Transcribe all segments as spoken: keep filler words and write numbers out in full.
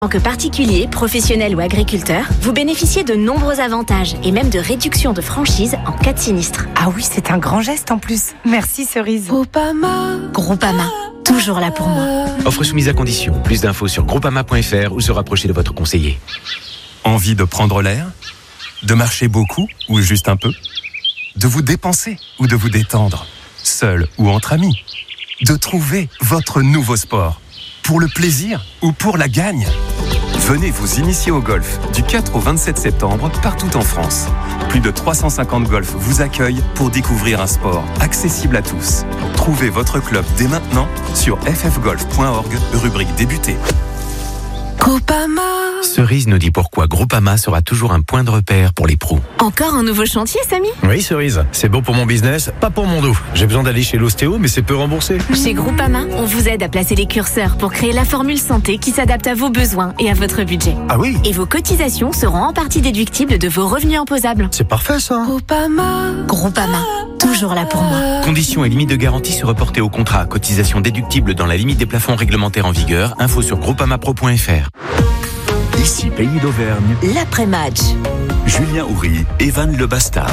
En tant que particulier, professionnel ou agriculteur, vous bénéficiez de nombreux avantages et même de réductions de franchise en cas de sinistre. Ah oui, c'est un grand geste en plus. Merci Cerise. Groupama. Groupama. Toujours là pour moi. Offre soumise à condition. Plus d'infos sur groupama point f r ou se rapprocher de votre conseiller. Envie de prendre l'air ? De marcher beaucoup ou juste un peu ? De vous dépenser ou de vous détendre ? Seul ou entre amis ? De trouver votre nouveau sport ? Pour le plaisir ou pour la gagne ? Venez vous initier au golf du quatre au vingt-sept septembre partout en France. Plus de trois cent cinquante golfs vous accueillent pour découvrir un sport accessible à tous. Trouvez votre club dès maintenant sur f f golf point org, rubrique débuter. Groupama. Cerise nous dit pourquoi Groupama sera toujours un point de repère pour les pros. Encore un nouveau chantier, Samy ? Oui, Cerise, c'est bon pour mon business, pas pour mon dos. J'ai besoin d'aller chez l'ostéo, mais c'est peu remboursé. Chez Groupama, on vous aide à placer les curseurs pour créer la formule santé qui s'adapte à vos besoins et à votre budget. Ah oui ? Et vos cotisations seront en partie déductibles de vos revenus imposables. C'est parfait ça. Groupama. Groupama. Toujours là pour moi. Conditions et limites de garantie se reporter au contrat. Cotisation déductible dans la limite des plafonds réglementaires en vigueur. Info sur groupama pro point f r. Ici Pays d'Auvergne, L'après-match. Julien Houry, Evan Le Bastard.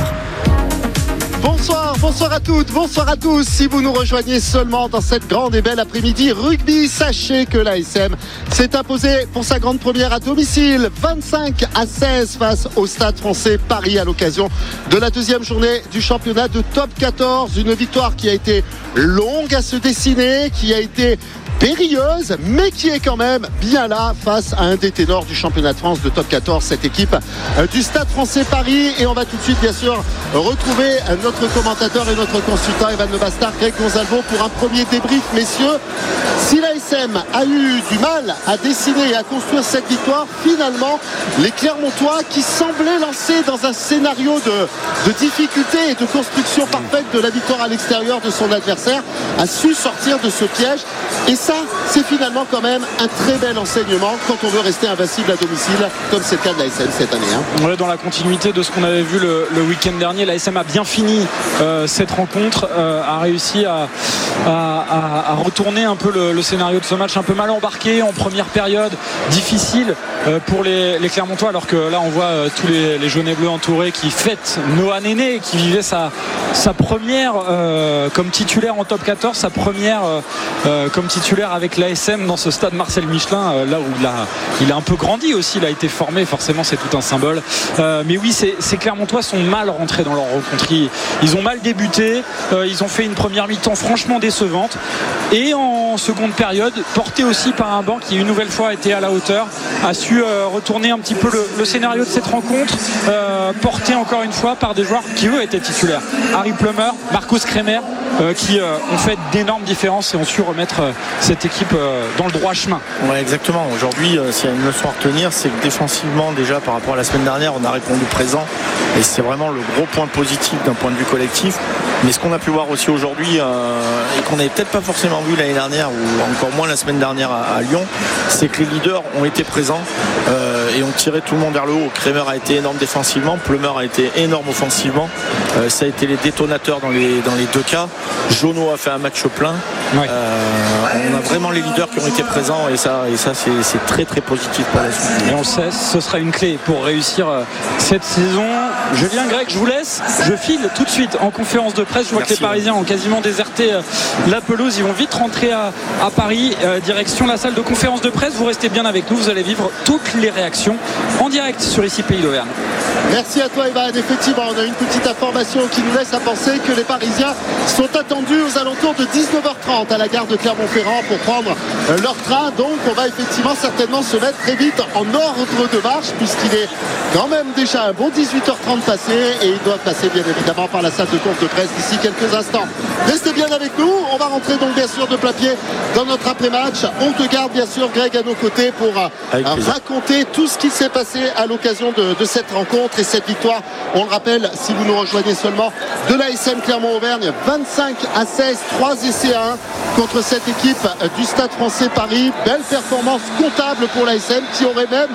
Bonsoir, bonsoir à toutes, bonsoir à tous. Si vous nous rejoignez seulement dans cette grande et belle après-midi rugby, sachez que l'A S M s'est imposé pour sa grande première à domicile, vingt-cinq à seize face au Stade Français Paris à l'occasion de la deuxième journée du championnat de top quatorze. Une victoire qui a été longue à se dessiner, qui a été périlleuse, mais qui est quand même bien là face à un des ténors du championnat de France de top quatorze, cette équipe du Stade Français Paris. Et on va tout de suite bien sûr retrouver notre commentateur et notre consultant Evan Le Bastard, Greg Gonzalvo, pour un premier débrief. Messieurs, si l'A S M a eu du mal à dessiner et à construire cette victoire, finalement les Clermontois, qui semblaient lancés dans un scénario de, de difficulté et de construction parfaite de la victoire à l'extérieur de son adversaire, a su sortir de ce piège. Et ça, c'est finalement quand même un très bel enseignement quand on veut rester invincible à domicile, comme c'est le cas de l'A S M cette année. Hein. Ouais, dans la continuité de ce qu'on avait vu le, le week-end dernier, l'A S M a bien fini euh, cette rencontre, euh, a réussi à, à, à, à retourner un peu le, le scénario de ce match, un peu mal embarqué en première période, difficile euh, pour les, les Clermontois, alors que là on voit euh, tous les, les jaunes et bleus entourés qui fêtent Noah Néné, qui vivait sa, sa première euh, comme titulaire en top quatorze, sa première euh, euh, comme titulaire avec l'A S M dans ce stade Marcel Michelin, euh, là où il a, il a un peu grandi aussi, il a été formé, forcément c'est tout un symbole. Euh, mais oui, ces, ces Clermontois sont mal rentrés dans leur rencontre, ils, ils ont mal débuté, euh, ils ont fait une première mi-temps franchement décevante, et en seconde période, porté aussi par un banc qui une nouvelle fois a été à la hauteur, a su euh, retourner un petit peu le, le scénario de cette rencontre, euh, porté encore une fois par des joueurs qui eux étaient titulaires, Harry Plummer, Marcus Kremer, euh, qui euh, ont fait d'énormes différences et ont su remettre euh, cette équipe euh, dans le droit chemin. Ouais, exactement. Aujourd'hui, euh, s'il y a une leçon à retenir, c'est que défensivement, déjà par rapport à la semaine dernière, on a répondu présent, et c'est vraiment le gros point positif d'un point de vue collectif. Mais ce qu'on a pu voir aussi aujourd'hui, euh, et qu'on n'avait peut-être pas forcément vu l'année dernière, ou encore moins la semaine dernière à, à Lyon, c'est que les leaders ont été présents euh, et ont tiré tout le monde vers le haut. Kremer a été énorme défensivement, Plummer a été énorme offensivement, euh, ça a été les détonateurs dans les, dans les deux cas. Jono a fait un match plein. Ouais. Euh, on a vraiment les leaders qui ont été présents, et ça, et ça c'est, c'est très très positif pour la suite. Et on le sait, ce sera une clé pour réussir cette saison. Julien, Greg, je vous laisse, je file tout de suite en conférence de presse. Je vois Merci, que les Parisiens ont quasiment déserté la pelouse, ils vont vite rentrer à, à Paris, euh, direction la salle de conférence de presse. Vous restez bien avec nous, vous allez vivre toutes les réactions en direct sur Ici Pays d'Auvergne. Merci à toi Evan. Effectivement, on a une petite information qui nous laisse à penser que les Parisiens sont attendus aux alentours de dix-neuf heures trente à la gare de Clermont-Ferrand pour prendre leur train. Donc on va effectivement certainement se mettre très vite en ordre de marche, puisqu'il est quand même déjà un bon dix-huit heures trente passé, et ils doivent passer bien évidemment par la salle de conf de presse d'ici quelques instants. Restez bien avec nous, on va rentrer donc bien sûr de plein pied dans notre après-match. On te garde bien sûr Greg à nos côtés pour euh, raconter tout ce qui s'est passé à l'occasion de, de cette rencontre et cette victoire, on le rappelle si vous nous rejoignez seulement, de l'A S M Clermont-Auvergne, vingt-cinq à seize, trois essais à un contre cette équipe du Stade Français Paris. Belle performance comptable pour l'A S M, qui aurait même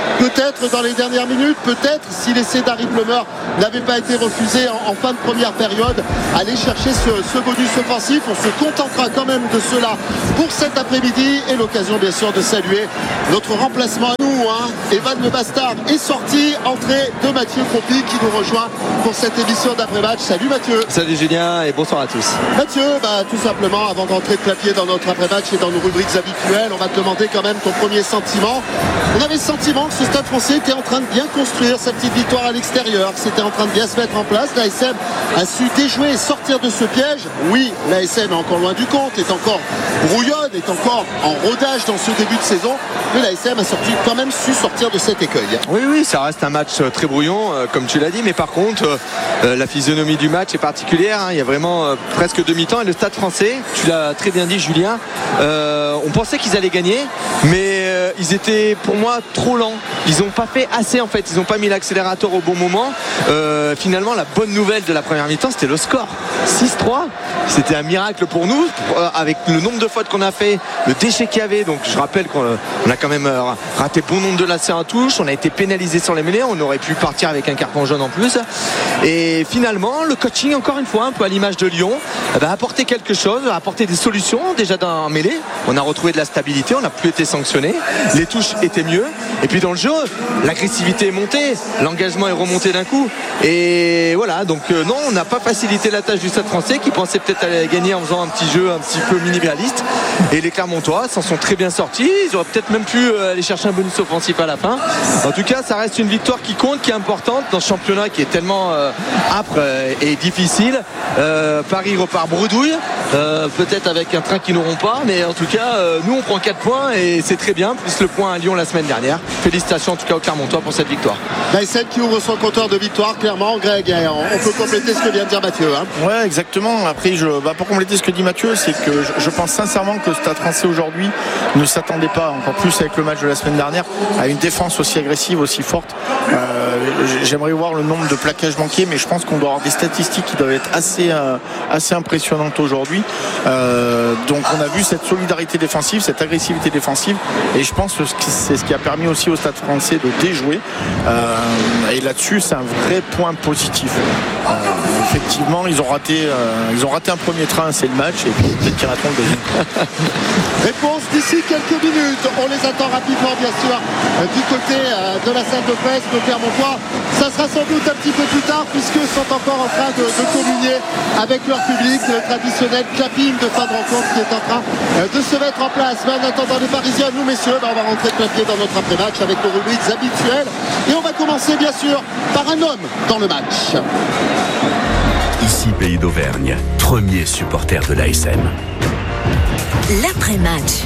peut-être dans les dernières minutes, peut-être si l'essai d'Harry Plummer n'avait pas été refusé en, en fin de première période, aller chercher ce, ce bonus offensif. On se contentera quand même de cela pour cet après-midi et l'occasion bien sûr de saluer notre remplacement à nous, hein. Evan Le Bastard est sorti, entrée de Mathieu Croppi qui nous rejoint pour cette émission d'après-match. Salut Mathieu. Salut Julien et bonsoir à tous. Mathieu, bah, tout simplement avant d'entrer de clapier dans notre après-match et dans nos rubriques habituelles, on va te demander quand même ton premier sentiment. On avait le sentiment que ce Stade Français était en train de bien construire sa petite victoire à l'extérieur, que c'était en train de bien se mettre en place. L'A S M a su déjouer et sortir de ce piège. Oui, l'A S M est encore loin du compte, est encore brouillonne, est encore en rodage dans ce début de saison, mais l'A S M a sorti, quand même su sortir de cet écueil. Oui, oui, ça reste un match très brouillon, euh, comme tu l'as dit, mais par contre, euh, la physionomie du match est particulière, hein. Il y a vraiment euh, presque demi-temps et le Stade Français, tu l'as très bien dit Julien, euh, on pensait qu'ils allaient gagner, mais euh, ils étaient pour moi trop lents. Ils n'ont pas fait assez en fait, ils n'ont pas mis l'accélérateur au bon moment. Euh, finalement, la bonne nouvelle de la première mi-temps, c'était le score. six trois, c'était un miracle pour nous, avec le nombre de fautes qu'on a fait, le déchet qu'il y avait. Donc je rappelle qu'on a quand même raté bon nombre de lacets en touche, on a été pénalisé sur les mêlées, on aurait pu partir avec un carton jaune en plus. Et finalement, le coaching, encore une fois, un peu à l'image de Lyon, a apporté quelque chose, a apporté des solutions déjà dans la mêlée. On a retrouvé de la stabilité, on n'a plus été sanctionné, les touches étaient mieux. Et puis dans le jeu, l'agressivité est montée, l'engagement est remonté d'un coup. Et voilà, donc euh, non, on n'a pas facilité la tâche du Stade Français qui pensait peut-être aller gagner en faisant un petit jeu un petit peu mini-réaliste. Et les Clermontois s'en sont très bien sortis. Ils auraient peut-être même pu aller chercher un bonus offensif à la fin. En tout cas, ça reste une victoire qui compte, qui est importante dans ce championnat qui est tellement euh, âpre euh, et difficile. Euh, Paris repart bredouille, euh, peut-être avec un train qu'ils n'auront pas, mais en tout cas, euh, nous on prend quatre points et c'est très bien, plus le point à Lyon la semaine dernière. Félicitations en tout cas aux Clermontois pour cette victoire. L'A S M qui ouvre son compteur de victoire, clairement. Greg, on peut compléter ce que vient de dire Mathieu, hein. Ouais, exactement. Après, je, bah, pour compléter ce que dit Mathieu, c'est que je, je pense sincèrement que le Stade Français aujourd'hui ne s'attendait pas, encore plus avec le match de la semaine dernière, à une défense aussi agressive, aussi forte. Euh, j'aimerais voir le nombre de plaquages manqués, mais je pense qu'on doit avoir des statistiques qui doivent être assez, euh, assez impressionnantes aujourd'hui. Euh, donc on a vu cette solidarité défensive, cette agressivité défensive, et je pense que c'est ce qui a permis aussi au Stade Français de déjouer. Euh, et là-dessus, c'est un vrai point positif. Euh, effectivement, ils ont raté, euh, ils ont raté un premier train, c'est le match, et puis peut-être qu'ils rateront le deuxième. Réponse d'ici quelques minutes. On les attend rapidement, bien sûr, euh, du côté euh, de la salle de presse de Clermontois. Ça sera sans doute un petit peu plus tard, puisqu'ils sont encore en train de, de communier avec leur public, le traditionnel clapping de fin de rencontre qui est en train euh, de se mettre en place. Mais en attendant les Parisiens, nous messieurs, bah, on va rentrer de clapier dans notre après-match avec nos rubriques habituelles. Et on va commencer bien sûr par un homme dans le match. Ici Pays d'Auvergne, premier supporter de l'A S M. L'après-match.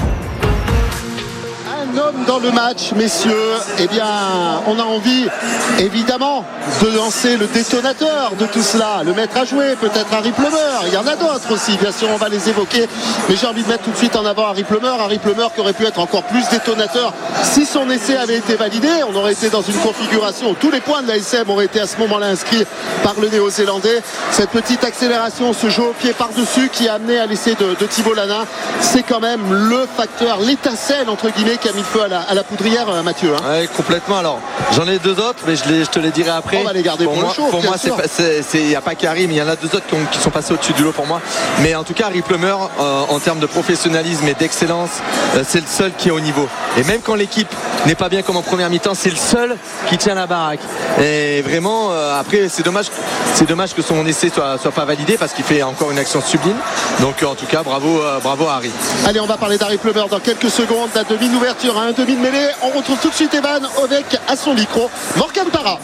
Un homme dans le match, messieurs, eh bien, on a envie, évidemment, de lancer le détonateur de tout cela, le mettre à jouer, peut-être Harry Plummer. Il y en a d'autres aussi, bien sûr, on va les évoquer. Mais j'ai envie de mettre tout de suite en avant Harry Plummer. Harry Plummer qui aurait pu être encore plus détonateur si son essai avait été validé. On aurait été dans une configuration où tous les points de la S M auraient été à ce moment-là inscrits par le Néo-Zélandais. Cette petite accélération, ce jeu au pied par-dessus qui a amené à l'essai de, de Thibault Lana, c'est quand même le facteur, l'étincelle, entre guillemets, qui a mis le feu à la, à la poudrière, Mathieu, hein. Ouais, complètement. Alors, j'en ai deux autres, mais je, les, je te les dirai après. On va les garder pour, pour le moi, show. Pour moi, il n'y a pas qu'Harry, mais il y en a deux autres qui, ont, qui sont passés au-dessus du lot pour moi. Mais en tout cas, Harry Plummer, euh, en termes de professionnalisme et d'excellence, euh, c'est le seul qui est au niveau. Et même quand l'équipe n'est pas bien comme en première mi-temps, c'est le seul qui tient la baraque. Et vraiment, euh, après, c'est dommage, c'est dommage que son essai soit, soit pas validé parce qu'il fait encore une action sublime. Donc, en tout cas, bravo, euh, bravo à Harry. Allez, on va parler d'Harry Plummer dans quelques secondes. La demi d'ouverture, un demi de mêlée. On retrouve tout de suite Evan avec à son micro Morgan Parra.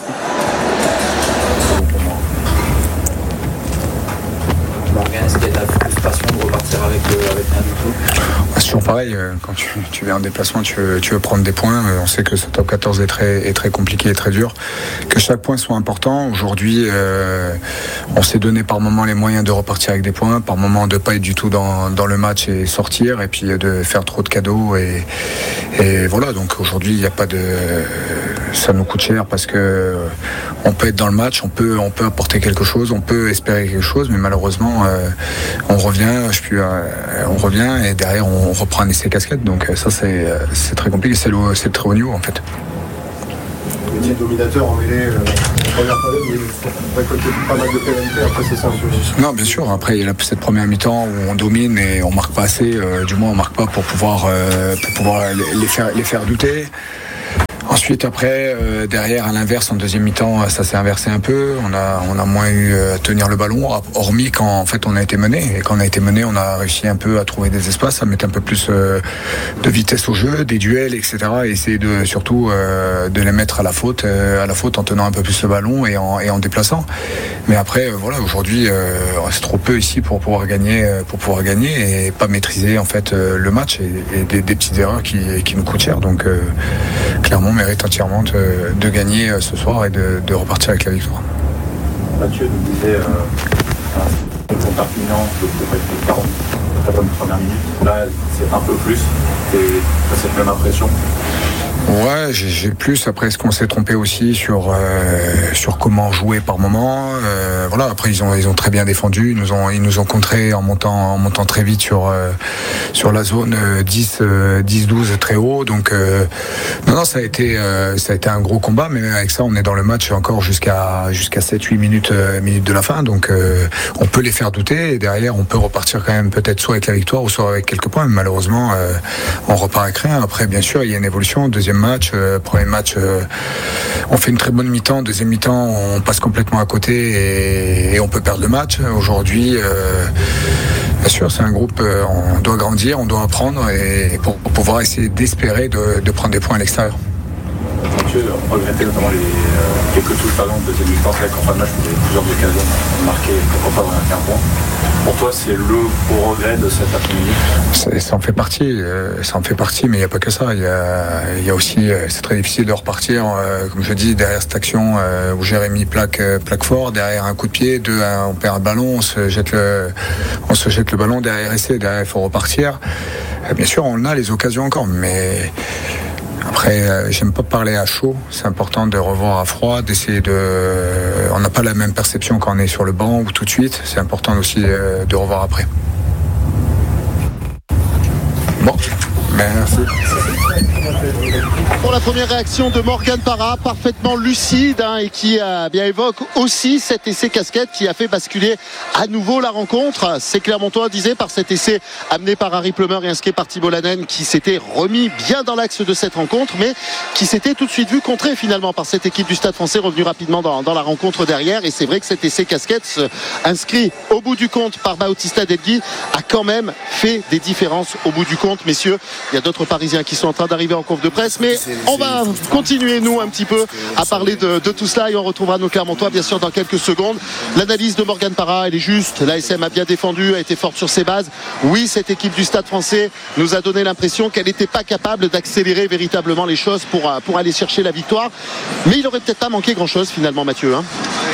Morgan, est-ce qu'il y a de la frustration de repartir avec, euh, avec rien du tout? C'est toujours pareil, quand tu, tu viens en déplacement, tu veux, tu veux prendre des points. On sait que ce top quatorze est très, est très compliqué et très dur. Que chaque point soit important. Aujourd'hui, euh, on s'est donné par moment les moyens de repartir avec des points, par moment de ne pas être du tout dans, dans le match et sortir, et puis de faire trop de cadeaux. Et, et voilà, donc aujourd'hui, il n'y a pas de... Ça nous coûte cher parce que on peut être dans le match, on peut, on peut apporter quelque chose, on peut espérer quelque chose, mais malheureusement, euh, on revient, je puis, euh, on revient et derrière, on reprend un essai casquette. Donc ça, c'est, c'est très compliqué. C'est le, c'est le très haut niveau, en fait. Vous étiez dominateur en mêlée euh, en première période, mais vous récoltez pas mal de pénalités. Après, c'est ça un peu. Non, bien sûr. Après, il y a cette première mi-temps où on domine et on marque pas assez. Euh, du moins, on marque pas pour pouvoir, euh, pour pouvoir les, les, faire, les faire douter. Ensuite, après, euh, derrière, à l'inverse, en deuxième mi-temps, ça s'est inversé un peu. On a, on a moins eu à tenir le ballon, hormis quand en fait on a été mené. Et quand on a été mené, on a réussi un peu à trouver des espaces, à mettre un peu plus euh, de vitesse au jeu, des duels, et cetera. Et essayer de surtout euh, de les mettre à la faute, euh, à la faute en tenant un peu plus le ballon et en, et en déplaçant. Mais après, euh, voilà, aujourd'hui, euh, il reste trop peu ici pour pouvoir gagner, pour pouvoir gagner et pas maîtriser en fait euh, le match et, et des, des petites erreurs qui, qui nous coûtent cher. Donc, euh, clairement, mérite entièrement de, de gagner ce soir et de, de repartir avec la victoire. Mathieu nous disait euh, contre Perpignan, le de quarante, très bonne première minute. Là, c'est un peu plus. Et ça, c'est la même impression. Ouais, j'ai, j'ai plus. Après, est-ce qu'on s'est trompé aussi sur euh, sur comment jouer par moment euh, Voilà. Après, ils ont ils ont très bien défendu. Ils nous ont ils nous ont contré en montant en montant très vite sur euh, sur la zone euh, dix douze très haut. Donc euh, non non, ça a été euh, ça a été un gros combat. Mais avec ça, on est dans le match encore jusqu'à jusqu'à sept huit minutes euh, minutes de la fin. Donc euh, on peut les faire douter et derrière, on peut repartir quand même peut-être soit avec la victoire ou soit avec quelques points. Mais malheureusement, euh, on repart avec rien. Après, bien sûr, il y a une évolution. Deuxième match, euh, premier match, euh, on fait une très bonne mi-temps. Deuxième mi-temps, on passe complètement à côté et, et on peut perdre le match. Aujourd'hui, euh, bien sûr, c'est un groupe, euh, on doit grandir, on doit apprendre et pour, pour pouvoir essayer d'espérer de, de prendre des points à l'extérieur. Mathieu, regretter notamment les euh, quelques touches par exemple de deuxième mi-temps, c'est vrai qu'en fin de match, vous avez plusieurs occasions marquées, pourquoi pas dans un point. Pour toi, c'est le gros regret de cet après-midi? Ça, ça en fait partie, euh, ça en fait partie, mais il n'y a pas que ça. Il y a, il y a aussi, euh, c'est très difficile de repartir, euh, comme je dis, derrière cette action euh, où Jérémy plaque, euh, plaque fort, derrière un coup de pied, deux, un, on perd le ballon, on se jette le, on se jette le ballon derrière essai, derrière il faut repartir. Euh, bien sûr, on a les occasions encore, mais après, euh, j'aime pas parler à chaud. C'est important de revoir à froid, d'essayer de. Euh, on n'a pas la même perception quand on est sur le banc ou tout de suite. C'est important aussi euh, de revoir après. Bon, merci. Pour la première réaction de Morgan Parra, parfaitement lucide hein, et qui euh, bien évoque aussi cet essai casquette qui a fait basculer à nouveau la rencontre. C'est Clermontois disait par cet essai amené par Harry Plummer et inscrit par Thibault Lanen qui s'était remis bien dans l'axe de cette rencontre mais qui s'était tout de suite vu contré finalement par cette équipe du Stade Français revenu rapidement dans, dans la rencontre derrière. Et c'est vrai que cet essai casquette inscrit au bout du compte par Bautista Delgui a quand même fait des différences au bout du compte. Messieurs, il y a d'autres Parisiens qui sont en train d'arriver en conf de presse mais on va continuer nous un petit peu à parler de, de tout cela et on retrouvera nos Clermontois bien sûr dans quelques secondes. L'analyse de Morgan Parra elle est juste, l'A S M a bien défendu, a été forte sur ses bases. Oui, cette équipe du Stade Français nous a donné l'impression qu'elle n'était pas capable d'accélérer véritablement les choses pour, pour aller chercher la victoire, mais il aurait peut-être pas manqué grand chose finalement Mathieu hein.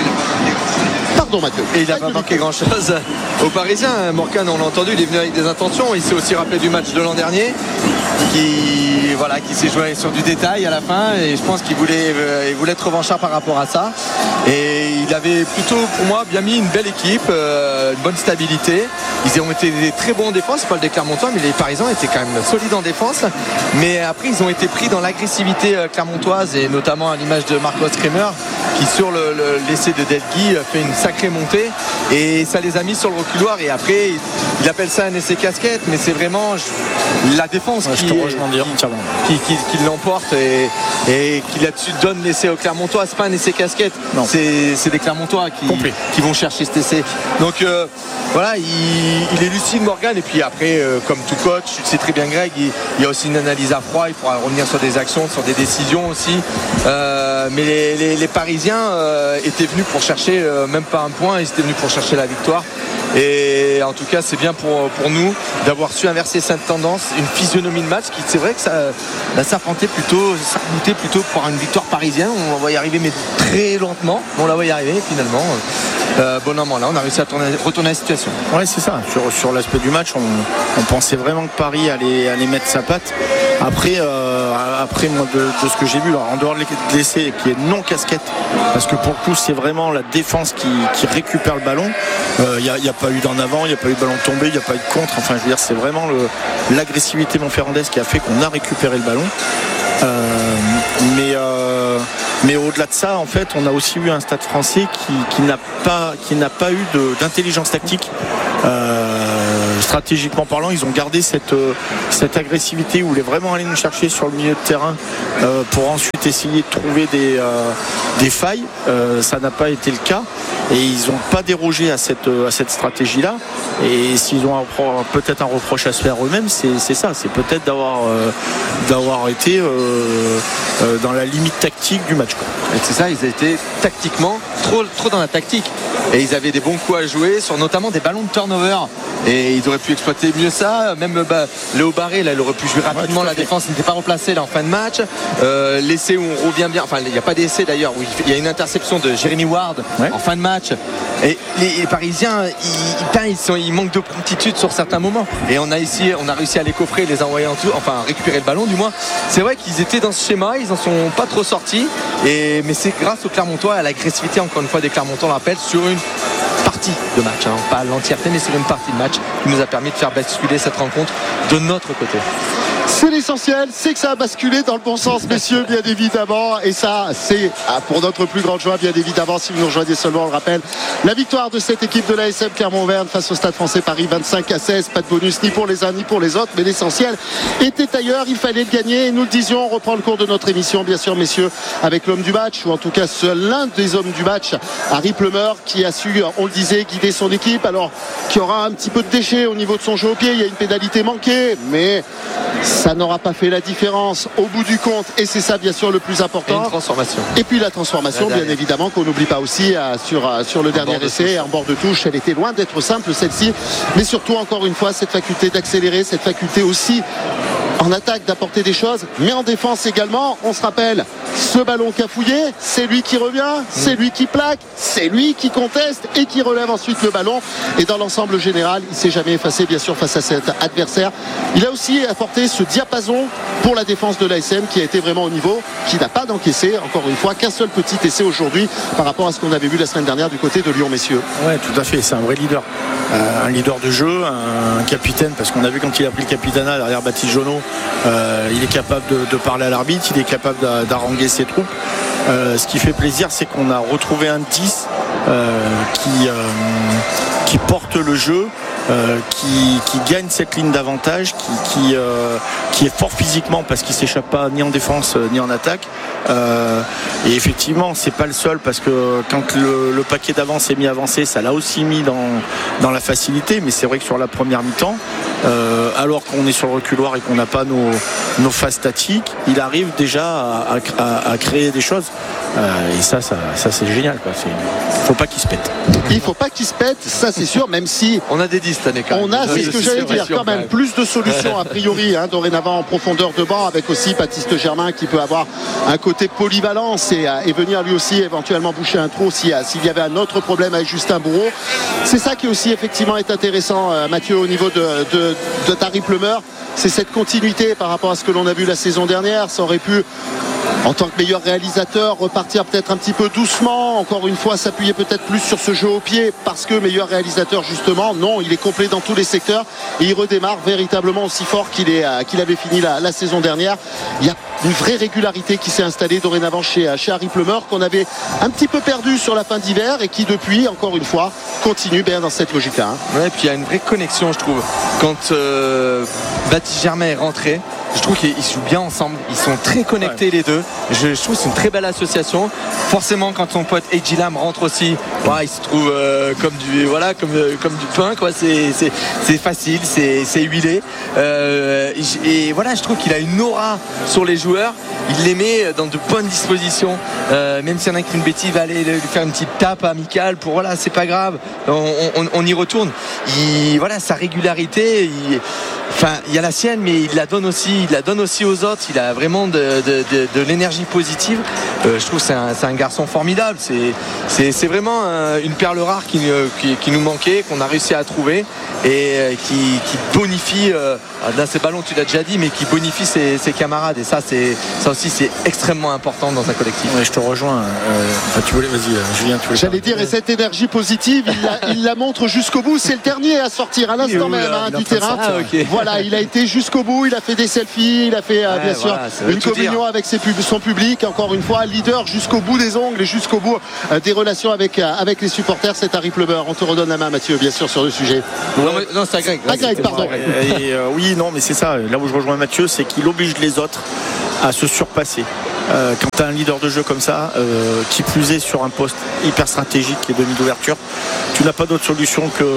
Pardon Mathieu. Et il n'a pas manqué grand chose aux Parisiens. Morgan, on l'a entendu, il est venu avec des intentions. Il s'est aussi rappelé du match de l'an dernier qui, voilà, qui s'est joué sur du détail à la fin et je pense qu'il voulait, euh, il voulait être revanchard par rapport à ça. Et il avait plutôt pour moi bien mis une belle équipe, euh, une bonne stabilité. Ils ont été très bons en défense, c'est pas le des Clermontois, mais les Parisiens étaient quand même solides en défense. Mais après ils ont été pris dans l'agressivité clermontoise et notamment à l'image de Marcos Kremer qui sur le, le, l'essai de Delgui fait une sacrée montée et ça les a mis sur le reculoir et après il appelle ça un essai casquette mais c'est vraiment la défense ouais, qui, qui, qui, qui l'emporte et, et qui là-dessus donne l'essai aux Clermontois. C'est pas un essai casquette, c'est, c'est des Clermontois qui, qui vont chercher cet essai donc euh, voilà il, il est lucide Morgan et puis après euh, comme tout coach c'est très bien Greg il, il y a aussi une analyse à froid, il pourra revenir sur des actions, sur des décisions aussi euh, mais les, les, les Parisiens euh, étaient venus pour chercher euh, même pas un point, ils étaient venus pour chercher la victoire et en tout cas c'est bien pour, pour nous d'avoir su inverser cette tendance, une physionomie de match qui c'est vrai que ça, là, ça s'apparentait plutôt ça goûtait plutôt pour une victoire parisienne, on va y arriver mais très lentement, on la va y arriver finalement euh, bon moment là on a réussi à tourner, retourner la situation. Ouais c'est ça, sur, sur l'aspect du match on, on pensait vraiment que Paris allait, allait mettre sa patte après, euh, après moi de, de ce que j'ai vu alors, en dehors de l'essai qui est non casquette parce que pour le coup c'est vraiment la défense qui, qui récupère le ballon, il euh, n'y a, a pas eu d'en avant, il n'y a pas eu de ballon tombé, il n'y a pas eu de contre, enfin je veux dire c'est vraiment le, l'agressivité montferrandaise qui a fait qu'on a récupéré le ballon euh, mais, euh, mais au-delà de ça, en fait, on a aussi eu un Stade Français qui, qui n'a pas, qui n'a pas eu de, d'intelligence tactique. Euh, stratégiquement parlant, ils ont gardé cette, cette agressivité où ils voulaient vraiment aller nous chercher sur le milieu de terrain euh, pour ensuite essayer de trouver des, euh, des failles. Euh, ça n'a pas été le cas et ils n'ont pas dérogé à cette, à cette stratégie-là. Et s'ils ont un, peut-être un reproche à se faire eux-mêmes, c'est, c'est ça, c'est peut-être d'avoir, euh, d'avoir été euh, euh, dans la limite tactique du match, quoi. Et c'est ça, ils étaient tactiquement trop, trop dans la tactique. Et ils avaient des bons coups à jouer sur notamment des ballons de turnover. Et ils auraient pu exploiter mieux ça. Même bah, Léo Barré, là, il aurait pu jouer rapidement. Ouais, la défense n'était pas remplacée là, en fin de match. Euh, l'essai où on revient bien. Enfin, il n'y a pas d'essai d'ailleurs. Où il y a une interception de Jérémy Ward ouais. en fin de match. Et les, les Parisiens, ils, ils, sont, ils manquent de promptitude sur certains moments. Et on a, ici, on a réussi à les coffrer, les envoyer en dessous. Enfin, récupérer le ballon du moins. C'est vrai qu'ils étaient dans ce schéma. Ils n'en sont pas trop sortis. Et, mais c'est grâce aux Clermontois, à l'agressivité, encore une fois, des Clermontois, on le rappelle, sur une partie de match, hein, pas l'entièreté mais sur une partie de match qui nous a permis de faire basculer cette rencontre de notre côté. C'est l'essentiel, c'est que ça a basculé dans le bon sens, messieurs, bien évidemment. Et ça, c'est pour notre plus grande joie, bien évidemment, si vous nous rejoignez seulement, on le rappelle. La victoire de cette équipe de l'A S M Clermont-Auvergne face au Stade Français Paris, vingt-cinq à seize. Pas de bonus ni pour les uns ni pour les autres, mais l'essentiel était ailleurs. Il fallait le gagner. Et nous le disions, on reprend le cours de notre émission, bien sûr, messieurs, avec l'homme du match, ou en tout cas seul l'un des hommes du match, Harry Plumeur, qui a su, on le disait, guider son équipe. Alors, qui aura un petit peu de déchets au niveau de son jeu au pied. Il y a une pénalité manquée, mais ça n'aura pas fait la différence au bout du compte, et c'est ça bien sûr le plus important. Et une transformation. Et puis la transformation, la bien évidemment, qu'on n'oublie pas aussi euh, sur, euh, sur le un dernier essai, en bord de touche. Elle était loin d'être simple celle-ci, mais surtout encore une fois cette faculté d'accélérer, cette faculté aussi en attaque d'apporter des choses, mais en défense également. On se rappelle, ce ballon cafouillé, c'est lui qui revient, c'est lui qui plaque, c'est lui qui conteste et qui relève ensuite le ballon. Et dans l'ensemble général, il ne s'est jamais effacé, bien sûr, face à cet adversaire. Il a aussi apporté ce diapason pour la défense de l'A S M qui a été vraiment au niveau, qui n'a pas d'encaissé, encore une fois, qu'un seul petit essai aujourd'hui par rapport à ce qu'on avait vu la semaine dernière du côté de Lyon, messieurs. Ouais, tout à fait, c'est un vrai leader. Euh, un leader de jeu, un capitaine, parce qu'on a vu quand il a pris le capitanat derrière Baptiste Jonot, euh, il est capable de, de parler à l'arbitre, il est capable d'haranguer ses troupes. Euh, ce qui fait plaisir, c'est qu'on a retrouvé un dix euh, qui, euh, qui porte le jeu. Euh, qui, qui gagne cette ligne d'avantage, qui, qui, euh, qui est fort physiquement parce qu'il ne s'échappe pas ni en défense euh, ni en attaque. Euh, et effectivement, c'est pas le seul parce que quand le, le paquet d'avance est mis avancé, ça l'a aussi mis dans, dans la facilité. Mais c'est vrai que sur la première mi-temps, euh, alors qu'on est sur le reculoir et qu'on n'a pas nos, nos phases statiques, il arrive déjà à, à, à créer des choses. Euh, et ça, ça, ça c'est génial, quoi. Il faut pas qu'il se pète. Il faut pas qu'il se pète, ça c'est sûr, même si on a des dix cette année quand même. On a, c'est ce que j'allais dire, quand même, plus de solutions a priori, hein, dorénavant en profondeur de banc, avec aussi Baptiste Germain qui peut avoir un côté polyvalence et, et venir lui aussi éventuellement boucher un trou s'il y avait un autre problème avec Justin Bourreau. C'est ça qui aussi effectivement est intéressant, Mathieu, au niveau de, de, de Harry Plumeur. C'est cette continuité par rapport à ce que l'on a vu la saison dernière. Ça aurait pu, en tant que meilleur réalisateur, repartir peut-être un petit peu doucement, encore une fois s'appuyer peut-être plus sur ce jeu au pied parce que meilleur réalisateur justement, non, il est complet dans tous les secteurs et il redémarre véritablement aussi fort qu'il est, euh, qu'il avait fini la, la saison dernière. Il y a une vraie régularité qui s'est installée dorénavant chez, chez Harry Plumeur, qu'on avait un petit peu perdu sur la fin d'hiver et qui depuis, encore une fois, continue bien dans cette logique-là. Hein. Ouais, et puis il y a une vraie connexion, je trouve, quand euh, Baptiste Germain est rentré. Je trouve qu'ils jouent bien ensemble, ils sont très connectés ouais. les deux. Je, je trouve que c'est une très belle association. Forcément, quand son pote Eji Lam rentre aussi, ouais, il se trouve euh, comme du voilà, comme comme du pain, quoi. C'est c'est, c'est facile, c'est c'est huilé. Euh, et, et voilà, je trouve qu'il a une aura sur les joueurs. Il les met dans de bonnes dispositions. Euh, même s'il y en a qui fait une bêtise, il va aller lui faire une petite tape amicale pour voilà, c'est pas grave. On, on, on y retourne. Il, voilà, sa régularité. Il, Enfin, il y a la sienne, mais il la donne aussi, il la donne aussi aux autres. Il a vraiment de, de, de, de l'énergie positive. Euh, je trouve que c'est un, c'est un garçon formidable. C'est, c'est, c'est vraiment un, une perle rare qui, qui, qui nous manquait, qu'on a réussi à trouver et qui, qui bonifie. Euh, dans ces ballons, tu l'as déjà dit, mais qui bonifie ses, ses camarades. Et ça, c'est, ça aussi, c'est extrêmement important dans un collectif. Ouais, je te rejoins. Euh, enfin, tu voulais, vas-y, Julien. Tu voulais J'allais dire, et cette énergie positive, il la, il la montre jusqu'au bout. C'est le dernier à sortir à l'instant même hein, du terrain. Ah, okay. Voilà, il a été jusqu'au bout, il a fait des selfies, il a fait euh, ouais, bien sûr voilà, une communion dire. avec ses pub- son public, encore une fois, leader jusqu'au bout des ongles et jusqu'au bout euh, des relations avec, euh, avec les supporters. C'est Harry Plumeur. On te redonne la main, Mathieu, bien sûr, sur le sujet. Non, mais, non c'est à Greg. Ah, Greg, pardon. Et, euh, oui, non, mais c'est ça. Là où je rejoins Mathieu, c'est qu'il oblige les autres à se surpasser. Euh, quand tu as un leader de jeu comme ça, euh, qui plus est sur un poste hyper stratégique et demi d'ouverture, tu n'as pas d'autre solution que,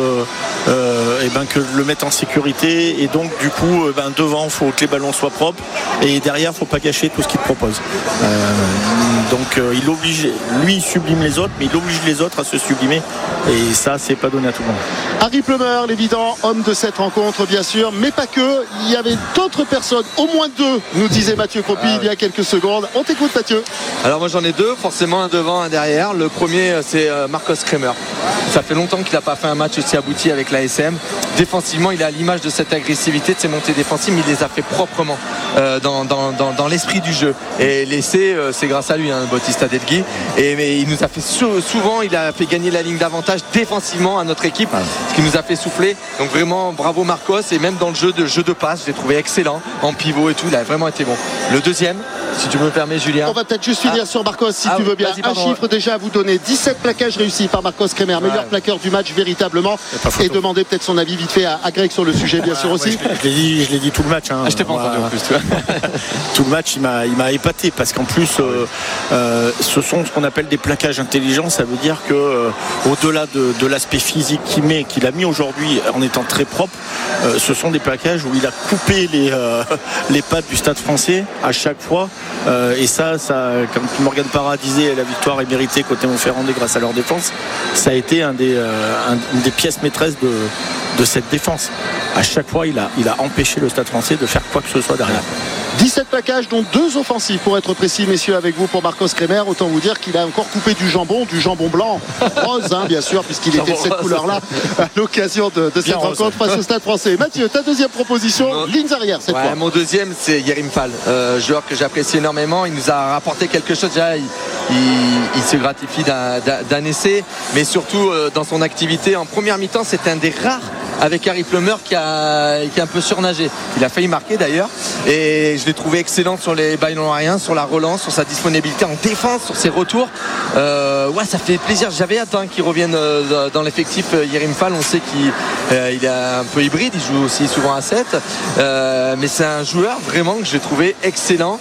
euh, eh ben, que le mettre en sécurité. Et donc, du coup, eh ben, devant, il faut que les ballons soient propres. Et derrière, il ne faut pas gâcher tout ce qu'il te propose. Euh, donc, euh, il oblige, lui, il sublime les autres, mais il oblige les autres à se sublimer. Et ça, c'est pas donné à tout le monde. Harry Plumeur, l'évident homme de cette rencontre, bien sûr, mais pas que. Il y avait d'autres personnes, au moins deux, nous disait Mathieu Croppi ah, il y a quelques secondes. On t'écoute, Mathieu. Alors moi j'en ai deux, forcément un devant, un derrière. Le premier c'est Marcos Kremer. Ça fait longtemps qu'il n'a pas fait un match aussi abouti avec l'A S M. Défensivement, il est à l'image de cette agressivité, de ces montées défensives, mais il les a fait proprement euh, dans, dans, dans, dans l'esprit du jeu. Et l'essai, euh, c'est grâce à lui, hein, Bautista Delgui. Et mais il nous a fait sou- souvent, il a fait gagner la ligne d'avantage défensivement à notre équipe, ce qui nous a fait souffler. Donc vraiment bravo Marcos, et même dans le jeu de jeu de passe, je l'ai trouvé excellent en pivot et tout. Il a vraiment été bon. Le deuxième, si tu me permets, Julien. On va peut-être juste finir ah. sur Marcos, si ah, tu veux bien. Un chiffre déjà à vous donner. dix-sept plaquages réussis par Marcos Kremer, ouais. meilleur plaqueur du match véritablement. Et demander peut-être son avis vite fait à, à Greg sur le sujet, bien ouais, sûr ouais, aussi. Je l'ai dit, je l'ai dit tout le match. Hein. Ah, je t'ai pas entendu en plus. Tu vois. Tout le match, il m'a, il m'a épaté parce qu'en plus, euh, euh, ce sont ce qu'on appelle des plaquages intelligents. Ça veut dire que euh, au-delà de, de l'aspect physique qu'il met, qu'il a mis aujourd'hui en étant très propre, euh, ce sont des plaquages où il a coupé les euh, les pattes du Stade Français à chaque fois. Euh, et ça, ça, comme Morgan Parra disait, la victoire est méritée côté Montferrandais grâce à leur défense. Ça a été un des, euh, un, une des pièces maîtresses de, de cette défense. À chaque fois, il a, il a empêché le Stade Français de faire quoi que ce soit derrière. dix-sept plaquages, dont deux offensifs pour être précis, messieurs, avec vous pour Marcos Kremer. Autant vous dire qu'il a encore coupé du jambon, du jambon blanc, rose, hein, bien sûr, puisqu'il était de cette couleur-là à l'occasion de, de cette rose. rencontre face au Stade Français. Mathieu, ta deuxième proposition, mon... lignes arrière cette ouais, fois. Mon deuxième, c'est Yerim Fall, euh, joueur que j'apprécie énormément. Il nous a rapporté quelque chose. Déjà, il, il, il se gratifie d'un, d'un essai, mais surtout euh, dans son activité. En première mi-temps, c'était un des rares avec Harry Plumeur qui a, qui a un peu surnagé. Il a failli marquer d'ailleurs, et je l'ai trouvé excellent sur les ballons aériens, sur la relance, sur sa disponibilité en défense, sur ses retours. Euh, ouais, ça fait plaisir. J'avais hâte hein, qu'il revienne euh, dans l'effectif euh, Yerim Fall. On sait qu'il euh, il est un peu hybride, il joue aussi souvent à sept, euh, mais c'est un joueur vraiment que j'ai trouvé excellent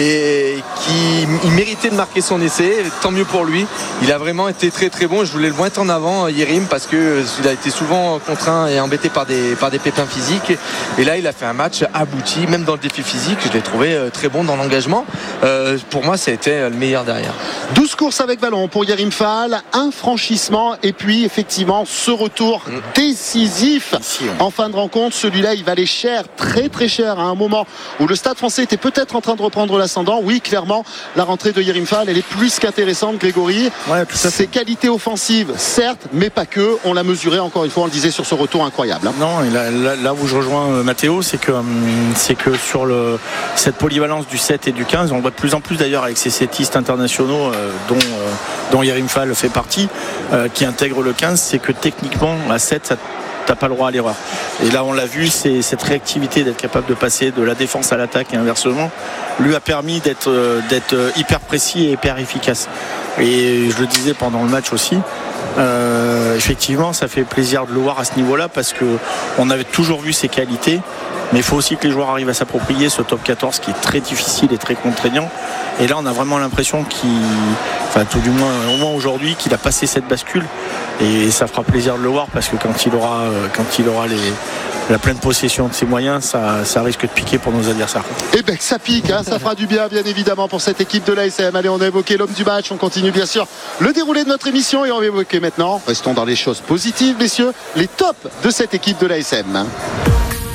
et qui il méritait de marquer son essai. Tant mieux pour lui. Il a vraiment été très très bon. Je voulais le mettre en avant, Yerim, parce que il a été souvent contraint et embêté par des, par des pépins physiques, et là il a fait un match abouti, même dans le défi physique. Je l'ai trouvé très bon dans l'engagement. Euh, pour moi, ça a été le meilleur derrière. douze courses avec ballon pour Yerim Fall, un franchissement, et puis effectivement ce retour mmh. décisif Ici, ouais. en fin de rencontre. Celui-là, il valait cher, très très cher, à un moment où le Stade Français était peut-être en train de reprendre l'ascendant. Oui, clairement, la rentrée de Yerim Fall, elle est plus qu'intéressante, Grégory. Ouais, ses qualités offensives, certes, mais pas que. On l'a mesuré, encore une fois, on le disait, sur ce retour incroyable. Hein. Non, et là, là, là où je rejoins euh, Mathéo, c'est que, c'est que sur le, cette polyvalence du sept et du quinze, on voit de plus en plus d'ailleurs avec ces settistes internationaux euh, dont, euh, dont Yerim Fall fait partie, euh, qui intègrent le quinze, c'est que techniquement, à sept, ça t'as pas le droit à l'erreur. Et là, on l'a vu, c'est cette réactivité d'être capable de passer de la défense à l'attaque et inversement lui a permis d'être, euh, d'être hyper précis et hyper efficace. Et je le disais pendant le match aussi, euh, effectivement, ça fait plaisir de le voir à ce niveau-là parce que on avait toujours vu ses qualités, mais il faut aussi que les joueurs arrivent à s'approprier ce top quatorze qui est très difficile et très contraignant. Et là, on a vraiment l'impression qu'il, enfin tout du moins au moins aujourd'hui, qu'il a passé cette bascule. Et ça fera plaisir de le voir parce que quand il aura, quand il aura les, la pleine possession de ses moyens, ça, ça risque de piquer pour nos adversaires. Et bien que ça pique, hein, ça fera du bien bien évidemment pour cette équipe de l'A S M. Allez, on a évoqué l'homme du match, on continue bien sûr le déroulé de notre émission et on va évoquer maintenant, restons dans les choses positives messieurs, les tops de cette équipe de l'A S M.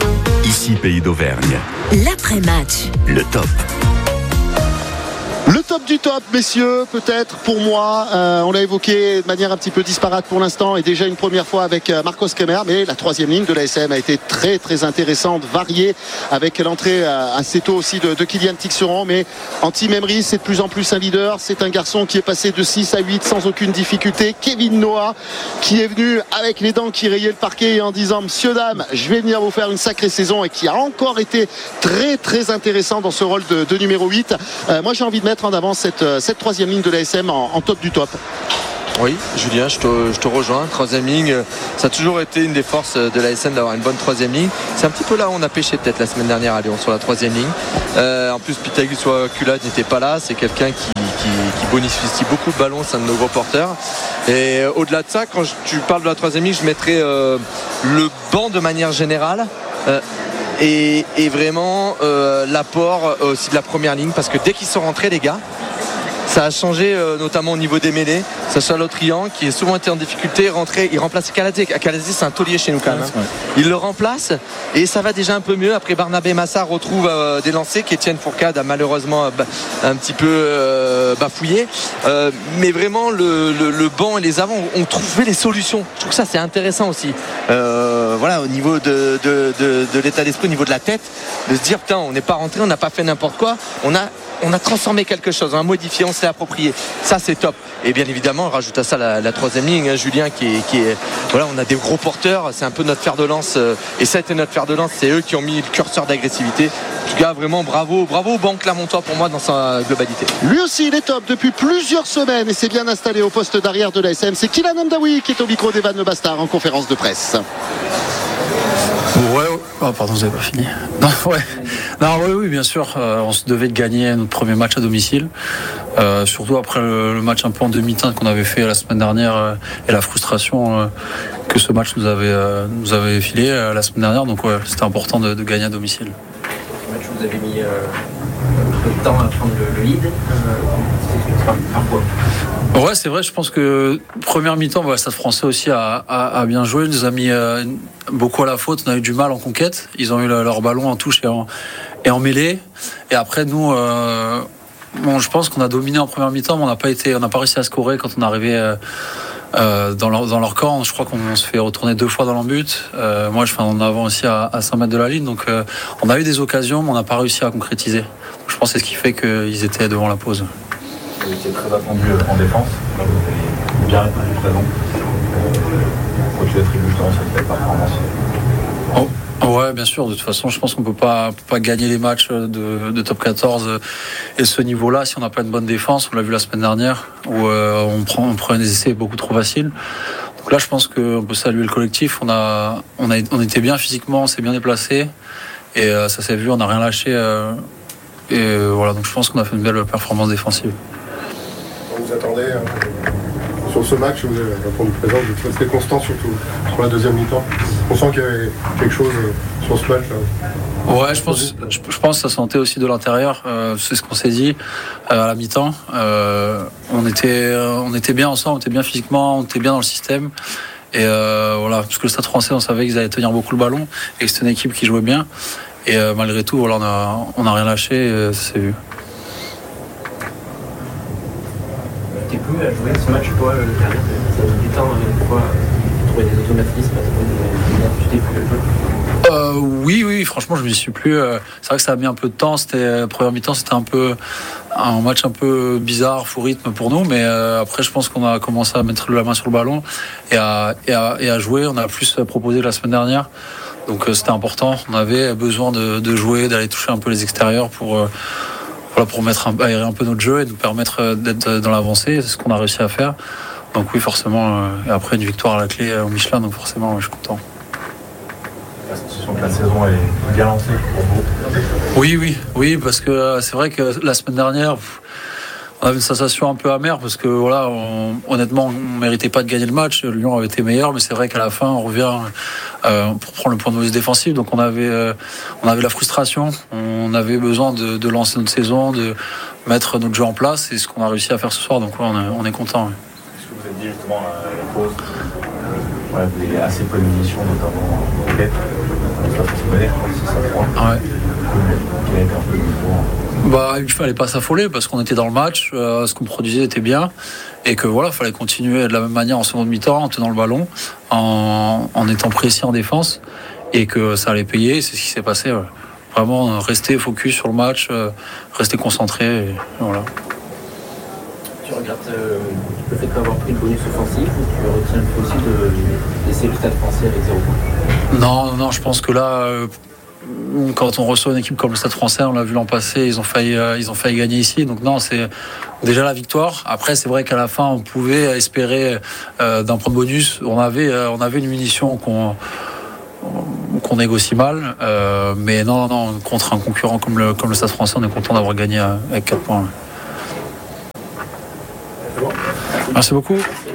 Ici Pays d'Auvergne. L'après-match. Le top. Le top top du top, messieurs, peut-être pour moi. Euh, on l'a évoqué de manière un petit peu disparate pour l'instant et déjà une première fois avec Marcos Kremer, mais la troisième ligne de l'A S M a été très très intéressante, variée, avec l'entrée assez tôt aussi de, de Kylian Tixeron. Mais Anti Memri, c'est de plus en plus un leader. C'est un garçon qui est passé de six à huit sans aucune difficulté. Kevin Noah, qui est venu avec les dents qui rayaient le parquet en disant: Monsieur, dame, je vais venir vous faire une sacrée saison, et qui a encore été très très intéressant dans ce rôle de, de numéro huit. Euh, moi j'ai envie de mettre en avant cette, cette troisième ligne de l'A S M en, en top du top. Oui, Julien, je te, je te rejoins. Troisième ligne, ça a toujours été une des forces de l'A S M d'avoir une bonne troisième ligne. C'est un petit peu là où on a pêché peut-être la semaine dernière à Lyon, sur la troisième ligne. Euh, en plus, Pitagus Wakula n'était pas là. C'est quelqu'un qui, qui, qui bonifie beaucoup de ballons, c'est un de nos gros porteurs. Et euh, au-delà de ça, quand je, tu parles de la troisième ligne, je mettrais euh, le banc de manière générale. Euh, et, et vraiment euh, l'apport aussi de la première ligne, parce que dès qu'ils sont rentrés, les gars, ça a changé, euh, notamment au niveau des mêlées. Sacha Lotrian, qui a souvent été en difficulté, rentrait, il remplaçait Kaladze. Kaladze, c'est un taulier chez nous quand même. Hein. Il le remplace et ça va déjà un peu mieux. Après, Barnabé Massa retrouve euh, des lancers qu'Étienne Fourcade a malheureusement euh, un petit peu euh, bafouillé. Euh, mais vraiment, le, le, le banc et les avants ont trouvé les solutions. Je trouve que ça, c'est intéressant aussi. Euh, voilà, au niveau de, de, de, de l'état d'esprit, au niveau de la tête, de se dire, putain, on n'est pas rentré, on n'a pas fait n'importe quoi. On a On a transformé quelque chose, on a modifié, on s'est approprié. Ça, c'est top. Et bien évidemment, on rajoute à ça la, la troisième ligne, hein, Julien, qui est, qui est. Voilà, on a des gros porteurs. C'est un peu notre fer de lance. Euh, et ça a été notre fer de lance. C'est eux qui ont mis le curseur d'agressivité. En tout cas, vraiment, bravo. Bravo au banc Clermontois pour moi dans sa globalité. Lui aussi, il est top depuis plusieurs semaines et s'est bien installé au poste d'arrière de l'A S M. C'est Kylian Amdaoui qui est au micro d'Evan Le Bastard en conférence de presse. Ouais, oh, pardon, vous n'avez pas fini. Non, ouais. Non, oui, oui, bien sûr. Euh, on se devait de gagner notre premier match à domicile. Euh, surtout après le, le match un peu en demi-teinte qu'on avait fait la semaine dernière euh, et la frustration euh, que ce match nous avait, euh, nous avait filé euh, la semaine dernière. Donc, ouais, c'était important de, de gagner à domicile. Le match, vous avez mis euh, un peu de temps à prendre le, le lead. Euh, parfois. Ouais, c'est vrai, je pense que première mi-temps, bah, Stade Français aussi a, a, a bien joué, nous a mis euh, beaucoup à la faute, on a eu du mal en conquête, ils ont eu le, leur ballon en touche et en, et en mêlée, et après nous, euh, bon, je pense qu'on a dominé en première mi-temps, mais on n'a pas été, on n'a pas réussi à scorer quand on est arrivé euh, euh, dans, leur, dans leur camp. Je crois qu'on se fait retourner deux fois dans leur but, euh, moi je fais en avant aussi à, à cinq mètres de la ligne, donc euh, on a eu des occasions, mais on n'a pas réussi à concrétiser. Donc, je pense que c'est ce qui fait qu'ils étaient devant la pause. Vous étiez très attendu en défense, là vous avez bien répondu présent. Faut que tu attribues justement cette belle performance. Oh, ouais, bien sûr, de toute façon, je pense qu'on ne peut pas, peut pas gagner les matchs de, de top quatorze et ce niveau-là si on n'a pas une bonne défense. On l'a vu la semaine dernière où euh, on, prend, on prend des essais beaucoup trop faciles. Donc là, je pense qu'on peut saluer le collectif. On, a, on, a, on était bien physiquement, on s'est bien déplacé et euh, ça s'est vu, on n'a rien lâché. Euh, et euh, voilà, donc je pense qu'on a fait une belle performance défensive. Vous attendez euh, sur ce match, vous avez répondu présent, vous êtes resté constant surtout sur la deuxième mi-temps. On sent qu'il y avait quelque chose euh, sur ce match là. Ouais, je pense, je, je pense que ça sentait aussi de l'intérieur. Euh, c'est ce qu'on s'est dit euh, à la mi-temps. Euh, on était, on était bien ensemble, on était bien physiquement, on était bien dans le système. Et euh, voilà, parce que le Stade Français, on savait qu'ils allaient tenir beaucoup le ballon et que c'était une équipe qui jouait bien. Et euh, malgré tout, voilà, on a, on a rien lâché, et ça s'est vu. T'es plus à jouer ce match, toi, le dernier, ça donne du temps, une fois, trouver des automatismes, tu t'es plus le jeu. Euh, oui, oui, franchement, je m'y suis plus. Euh, c'est vrai que ça a mis un peu de temps. C'était euh, première mi-temps, c'était un peu un match un peu bizarre, fou rythme pour nous. Mais euh, après, je pense qu'on a commencé à mettre la main sur le ballon et à, et à, et à jouer. On a plus proposé la semaine dernière, donc euh, c'était important. On avait besoin de, de jouer, d'aller toucher un peu les extérieurs pour. Euh, Voilà, pour mettre un, aérer un peu notre jeu et nous permettre d'être dans l'avancée. C'est ce qu'on a réussi à faire. Donc oui, forcément, euh, et après une victoire à la clé au Michelin, donc forcément, ouais, je suis content. La sensation que la saison est bien lancée pour vous. Oui, oui, oui, parce que euh, c'est vrai que la semaine dernière, pff, on avait une sensation un peu amère parce que voilà, on, honnêtement, on ne méritait pas de gagner le match. Lyon avait été meilleur, mais c'est vrai qu'à la fin, on revient euh, pour prendre le point de vue défensif. Donc on avait, euh, on avait la frustration, on avait besoin de, de lancer notre saison, de mettre notre jeu en place. C'est ce qu'on a réussi à faire ce soir. Donc ouais, on est, on est content. Ouais. Est-ce que vous avez dit justement à la pause, euh, voilà, vous avez assez peu de munitions, notamment en quête. Ça fait se mener, si ça prend. Ouais. Bah, il fallait pas s'affoler parce qu'on était dans le match, euh, ce qu'on produisait était bien et que voilà, fallait continuer de la même manière en seconde mi-temps, en tenant le ballon, en, en étant précis en défense et que ça allait payer. C'est ce qui s'est passé. Ouais. Vraiment rester focus sur le match, euh, rester concentré. Et voilà. Tu regrettes euh, le fait d'avoir pris le bonus offensif ou tu retiens le fait aussi de laisser le Stade Français avec zéro point? Non, non, non, je pense que là, euh, quand on reçoit une équipe comme le Stade Français, on l'a vu l'an passé, ils ont failli, euh, ils ont failli gagner ici. Donc non, c'est déjà la victoire. Après, c'est vrai qu'à la fin, on pouvait espérer euh, d'un point de bonus. On avait, euh, on avait une munition qu'on qu'on négocie mal, euh, mais non, non, contre un concurrent comme le, comme le Stade Français, on est content d'avoir gagné avec quatre points. Merci beaucoup.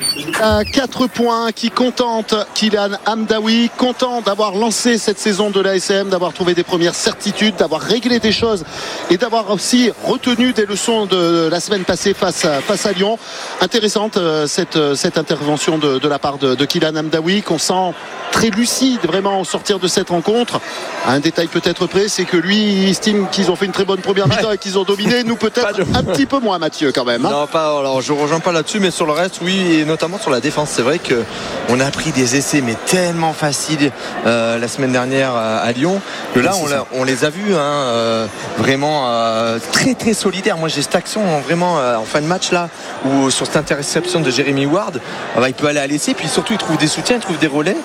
À quatre points qui contentent Kylian Hamdaoui, content d'avoir lancé cette saison de l'A S M, d'avoir trouvé des premières certitudes, d'avoir réglé des choses et d'avoir aussi retenu des leçons de la semaine passée face à, face à Lyon. Intéressante cette, cette intervention de, de la part de, de Kylian Hamdaoui qu'on sent très lucide vraiment au sortir de cette rencontre. Un détail peut-être près, c'est que lui il estime qu'ils ont fait une très bonne première mi-temps et qu'ils ont dominé, nous peut-être un petit peu moins, Mathieu, quand même. Hein. Non, pas, alors je ne rejoins pas là-dessus, mais sur le reste, oui, et notamment sur la défense. C'est vrai qu'on a pris des essais, mais tellement faciles euh, la semaine dernière à, à Lyon, que là, on, on les a vus hein, euh, vraiment euh, très très solidaires. Moi, j'ai cette action hein, vraiment euh, en fin de match là, où sur cette interception de Jeremy Ward, euh, bah, il peut aller à l'essai, puis surtout, il trouve des soutiens, il trouve des relais.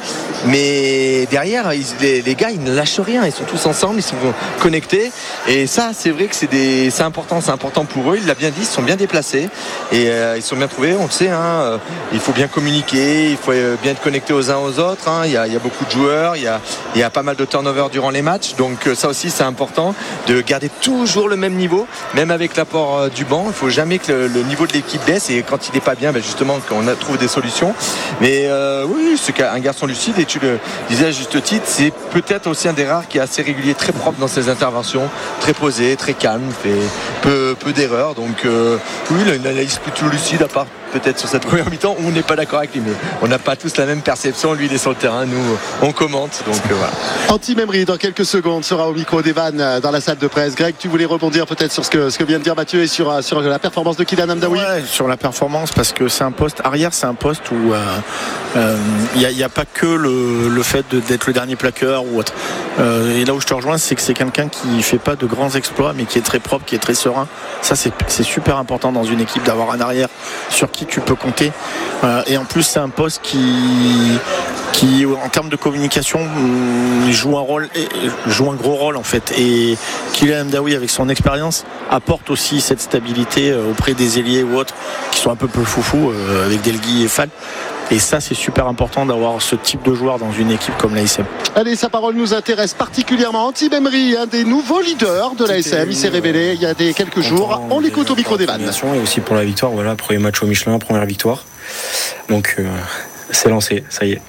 Mais derrière, ils, les, les gars, ils ne lâchent rien. Ils sont tous ensemble, ils sont connectés. Et ça, c'est vrai que c'est, des, c'est important, c'est important pour eux. Il l'a bien dit, ils sont bien déplacés et euh, ils sont bien trouvés. On le sait. Hein, euh, il faut bien communiquer, il faut euh, bien être connecté aux uns aux autres. Hein. Il y a, il y a beaucoup de joueurs, il y a, il y a pas mal de turnover durant les matchs. Donc euh, ça aussi, c'est important de garder toujours le même niveau, même avec l'apport euh, du banc. Il ne faut jamais que le, le niveau de l'équipe baisse. Et quand il n'est pas bien, ben justement, qu'on a, trouve des solutions. Mais euh, oui, c'est un garçon lucide. Et tu le disais à juste titre, c'est peut-être aussi un des rares qui est assez régulier, très propre dans ses interventions, très posé, très calme, fait peu, peu d'erreurs. Donc euh, oui, il a une analyse plutôt lucide, à part peut-être sur cette première mi-temps où on n'est pas d'accord avec lui, mais on n'a pas tous la même perception. Lui, il est sur le terrain, nous, on commente. Donc euh, voilà. Anti Memri, dans quelques secondes, sera au micro d'Evan dans la salle de presse. Greg, tu voulais rebondir peut-être sur ce que, ce que vient de dire Mathieu et sur, sur la performance de Kylian Hamdaoui? Ouais, sur la performance, parce que c'est un poste arrière, c'est un poste où il euh, n'y euh, a, a pas que le, le fait de, d'être le dernier plaqueur ou autre. Euh, et là où je te rejoins, c'est que c'est quelqu'un qui ne fait pas de grands exploits, mais qui est très propre, qui est très serein. Ça, c'est, c'est super important dans une équipe d'avoir un arrière sur qui tu peux compter. Euh, et en plus, c'est un poste qui, qui en termes de communication, joue un rôle, joue un gros rôle en fait. Et Kylian Hamdaoui, avec son expérience, apporte aussi cette stabilité auprès des ailiers ou autres qui sont un peu plus foufou euh, avec Delgui et Fall. Et ça, c'est super important d'avoir ce type de joueur dans une équipe comme l'A S M. Allez, sa parole nous intéresse particulièrement. Anti Memri, un des nouveaux leaders de l'A S M, il s'est révélé il y a des quelques jours. On l'écoute au micro d'Evan. Et aussi pour la victoire, voilà, premier match au Michelin, première victoire. Donc, euh, c'est lancé, ça y est.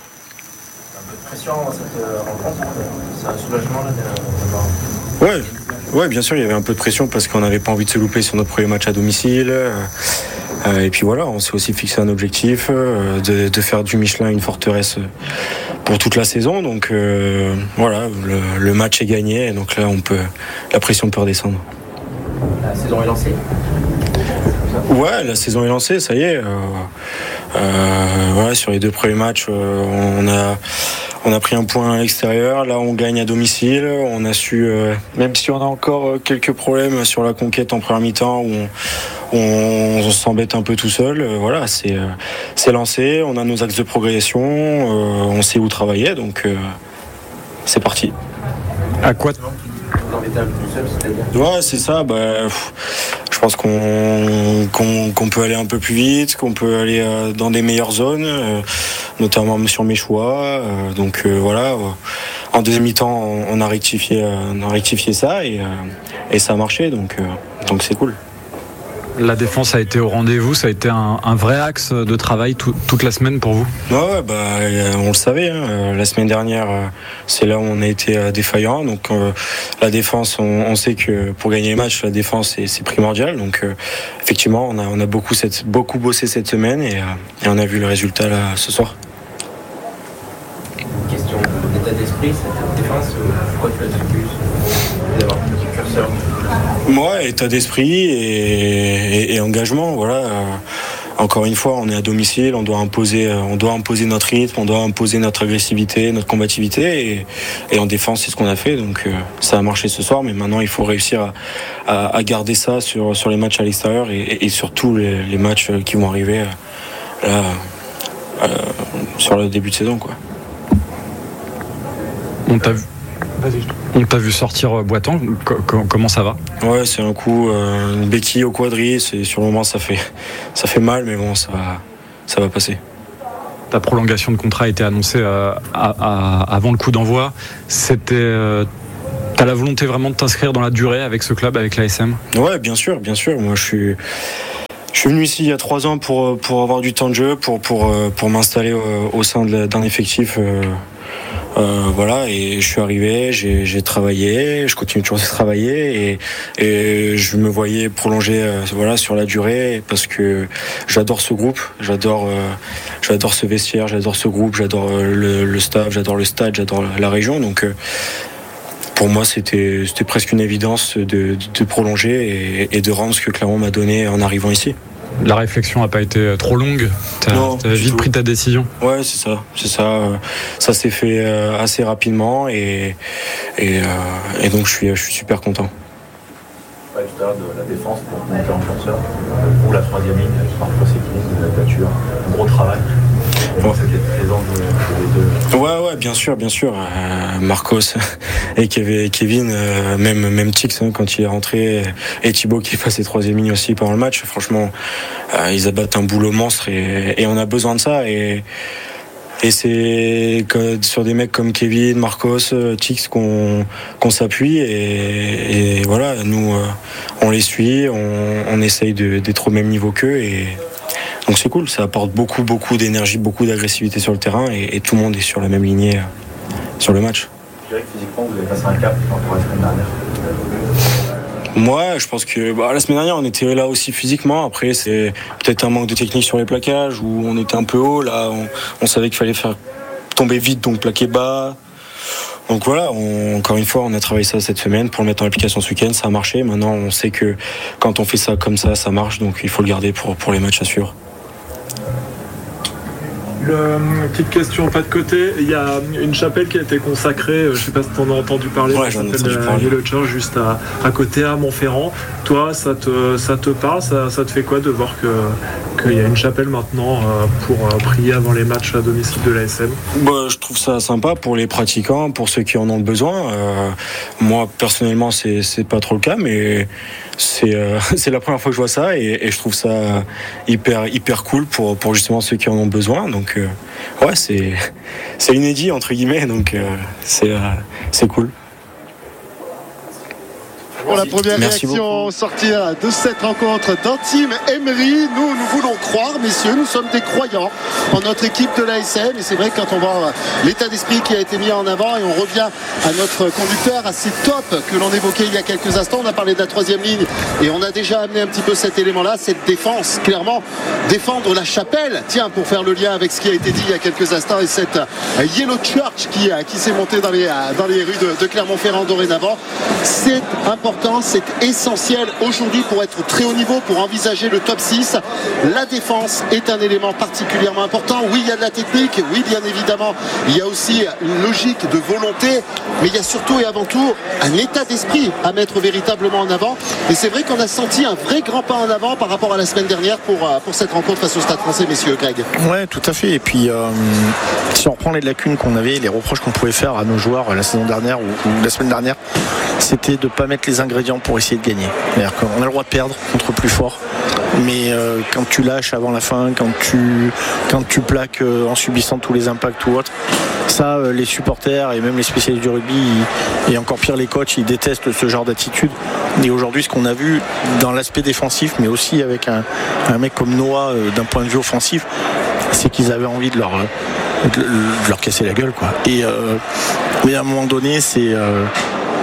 Un peu de pression dans cette rencontre, c'est un soulagement là d'avoir. Ouais, ouais, bien sûr, il y avait un peu de pression parce qu'on n'avait pas envie de se louper sur notre premier match à domicile. Euh, et puis voilà, on s'est aussi fixé un objectif euh, de, de faire du Michelin une forteresse pour toute la saison. Donc euh, voilà, le, le match est gagné. Et donc là, on peut, la pression peut redescendre. La saison est lancée? Ouais, la saison est lancée, ça y est. Euh, euh, voilà, sur les deux premiers matchs, euh, on a on a pris un point à l'extérieur. Là, on gagne à domicile. On a su, euh, même si on a encore quelques problèmes sur la conquête en première mi-temps, où on, on, on s'embête un peu tout seul. Euh, voilà, c'est euh, c'est lancé. On a nos axes de progression. Euh, on sait où travailler, donc euh, c'est parti. À quoi Ouais, c'est ça. Bah, pff, je pense qu'on, qu'on, qu'on peut aller un peu plus vite, qu'on peut aller euh, dans des meilleures zones, euh, notamment sur mes choix. Euh, donc euh, voilà. Euh, en deuxième mi-temps, on, on a rectifié, euh, on a rectifié ça et, euh, et ça a marché. Donc, euh, donc c'est cool. La défense a été au rendez-vous, ça a été un, un vrai axe de travail tout, toute la semaine pour vous? Ouais, bah, on le savait. Hein. La semaine dernière, c'est là où on a été défaillant. Donc euh, la défense, on, on sait que pour gagner les matchs, la défense c'est, c'est primordial. Donc euh, effectivement, on a, on a beaucoup, cette, beaucoup bossé cette semaine et, euh, et on a vu le résultat là ce soir. Une question d'état d'esprit, cette défense, pourquoi tu l'attribues Ouais, état d'esprit et, et, et engagement, voilà. Encore une fois, on est à domicile, on doit imposer, on doit imposer notre rythme, on doit imposer notre agressivité, notre combativité, et, et en défense, c'est ce qu'on a fait. Donc, euh, ça a marché ce soir, mais maintenant, il faut réussir à, à, à garder ça sur, sur les matchs à l'extérieur et, et, et surtout les, les matchs qui vont arriver là, euh, sur le début de saison, quoi. On t'a vu. On t'a vu sortir Boitan, comment ça va ? Ouais, c'est un coup, euh, une béquille au quadri, c'est, sur le moment ça fait, ça fait mal, mais bon, ça va, ça va passer. Ta prolongation de contrat a été annoncée euh, à, à, avant le coup d'envoi. C'était, euh, t'as la volonté vraiment de t'inscrire dans la durée avec ce club, avec l'A S M ? Ouais, bien sûr, bien sûr. Moi, je suis, je suis venu ici il y a trois ans pour, pour avoir du temps de jeu, pour, pour, pour m'installer au, au sein de, d'un effectif. Euh, Euh, voilà, et je suis arrivé, j'ai, j'ai travaillé, je continue toujours de travailler, et, et je me voyais prolonger euh, voilà, sur la durée, parce que j'adore ce groupe, j'adore, euh, j'adore ce vestiaire, j'adore ce groupe, j'adore le, le staff, j'adore le stade, j'adore la région, donc euh, pour moi c'était, c'était presque une évidence de, de, de prolonger et, et de rendre ce que Clermont m'a donné en arrivant ici. La réflexion n'a pas été trop longue. T'as, non, t'as vite tout. pris ta décision. Ouais, c'est ça, c'est ça. Ça s'est fait assez rapidement et et, euh, et donc je suis je suis super content. Ouais, tout à l'heure de la défense pour monter en lanceur, pour la troisième ligne, parfois c'est qui de la voiture, un gros travail. Ouais. C'était présent de, de les deux. Ouais, ouais, bien sûr, bien sûr. Euh, Marcos et Kevin, euh, même même Tix hein, quand il est rentré, et Thibaut qui est passé troisième ligne aussi pendant le match. Franchement, euh, ils abattent un boulot monstre et, et on a besoin de ça. Et Et c'est sur des mecs comme Kevin, Marcos, Tix qu'on, qu'on s'appuie et, et voilà, nous on les suit, on, on essaye de, d'être au même niveau qu'eux et donc c'est cool, ça apporte beaucoup beaucoup d'énergie, beaucoup d'agressivité sur le terrain et, et tout le monde est sur la même lignée sur le match. Je dirais que physiquement vous avez passé un cap par rapport à la semaine dernière. Moi, je pense que bah, la semaine dernière, on était là aussi physiquement. Après, c'est peut-être un manque de technique sur les plaquages où on était un peu haut. Là, on, on savait qu'il fallait faire tomber vite, donc plaquer bas. Donc voilà, on, encore une fois, on a travaillé ça cette semaine pour le mettre en application ce week-end. Ça a marché. Maintenant, on sait que quand on fait ça comme ça, ça marche. Donc il faut le garder pour, pour les matchs à suivre. Une petite question pas de côté, il y a une chapelle qui a été consacrée, je ne sais pas si tu en as entendu parler, ouais, ça s'appelle Yellow Church juste à, à côté à Montferrand. Toi, ça te, ça te parle, ça, ça te fait quoi de voir que, qu'il y a une chapelle maintenant pour prier avant les matchs à domicile de l'A S M ? Bah, je trouve ça sympa pour les pratiquants, pour ceux qui en ont besoin. Euh, moi, personnellement, c'est, c'est pas trop le cas, mais c'est, euh, c'est la première fois que je vois ça et, et je trouve ça hyper, hyper cool pour, pour justement ceux qui en ont besoin. Donc, euh, ouais, c'est, c'est inédit, entre guillemets, donc euh, c'est, euh, c'est cool. Pour la première Merci réaction beaucoup. au sortir de cette rencontre d'Antim Emery, nous, nous voulons croire, messieurs, nous sommes des croyants en notre équipe de l'A S M et c'est vrai que quand on voit l'état d'esprit qui a été mis en avant et on revient à notre conducteur assez top que l'on évoquait il y a quelques instants, on a parlé de la troisième ligne et on a déjà amené un petit peu cet élément-là, cette défense, clairement défendre la chapelle, tiens, pour faire le lien avec ce qui a été dit il y a quelques instants et cette Yellow Church qui, qui s'est montée dans les, dans les rues de, de Clermont-Ferrand dorénavant, c'est important. C'est essentiel aujourd'hui pour être très haut niveau, pour envisager le top six. La défense est un élément particulièrement important. Oui, il y a de la technique, oui, bien évidemment, il y a aussi une logique de volonté, mais il y a surtout et avant tout un état d'esprit à mettre véritablement en avant. Et c'est vrai qu'on a senti un vrai grand pas en avant par rapport à la semaine dernière pour, pour cette rencontre face au Stade Français, messieurs. Greg. Ouais, tout à fait. Et puis, euh, si on reprend les lacunes qu'on avait, les reproches qu'on pouvait faire à nos joueurs la saison dernière ou, ou la semaine dernière, c'était de ne pas mettre les ingrédients pour essayer de gagner. C'est-à-dire qu'on a le droit de perdre contre plus fort, mais euh, quand tu lâches avant la fin, quand tu, quand tu plaques euh, en subissant tous les impacts ou autre, ça, euh, les supporters et même les spécialistes du rugby, ils, et encore pire les coachs, ils détestent ce genre d'attitude. Et aujourd'hui, ce qu'on a vu dans l'aspect défensif, mais aussi avec un, un mec comme Noah, euh, d'un point de vue offensif, c'est qu'ils avaient envie de leur, de leur casser la gueule, quoi. Et euh, mais à un moment donné, c'est euh,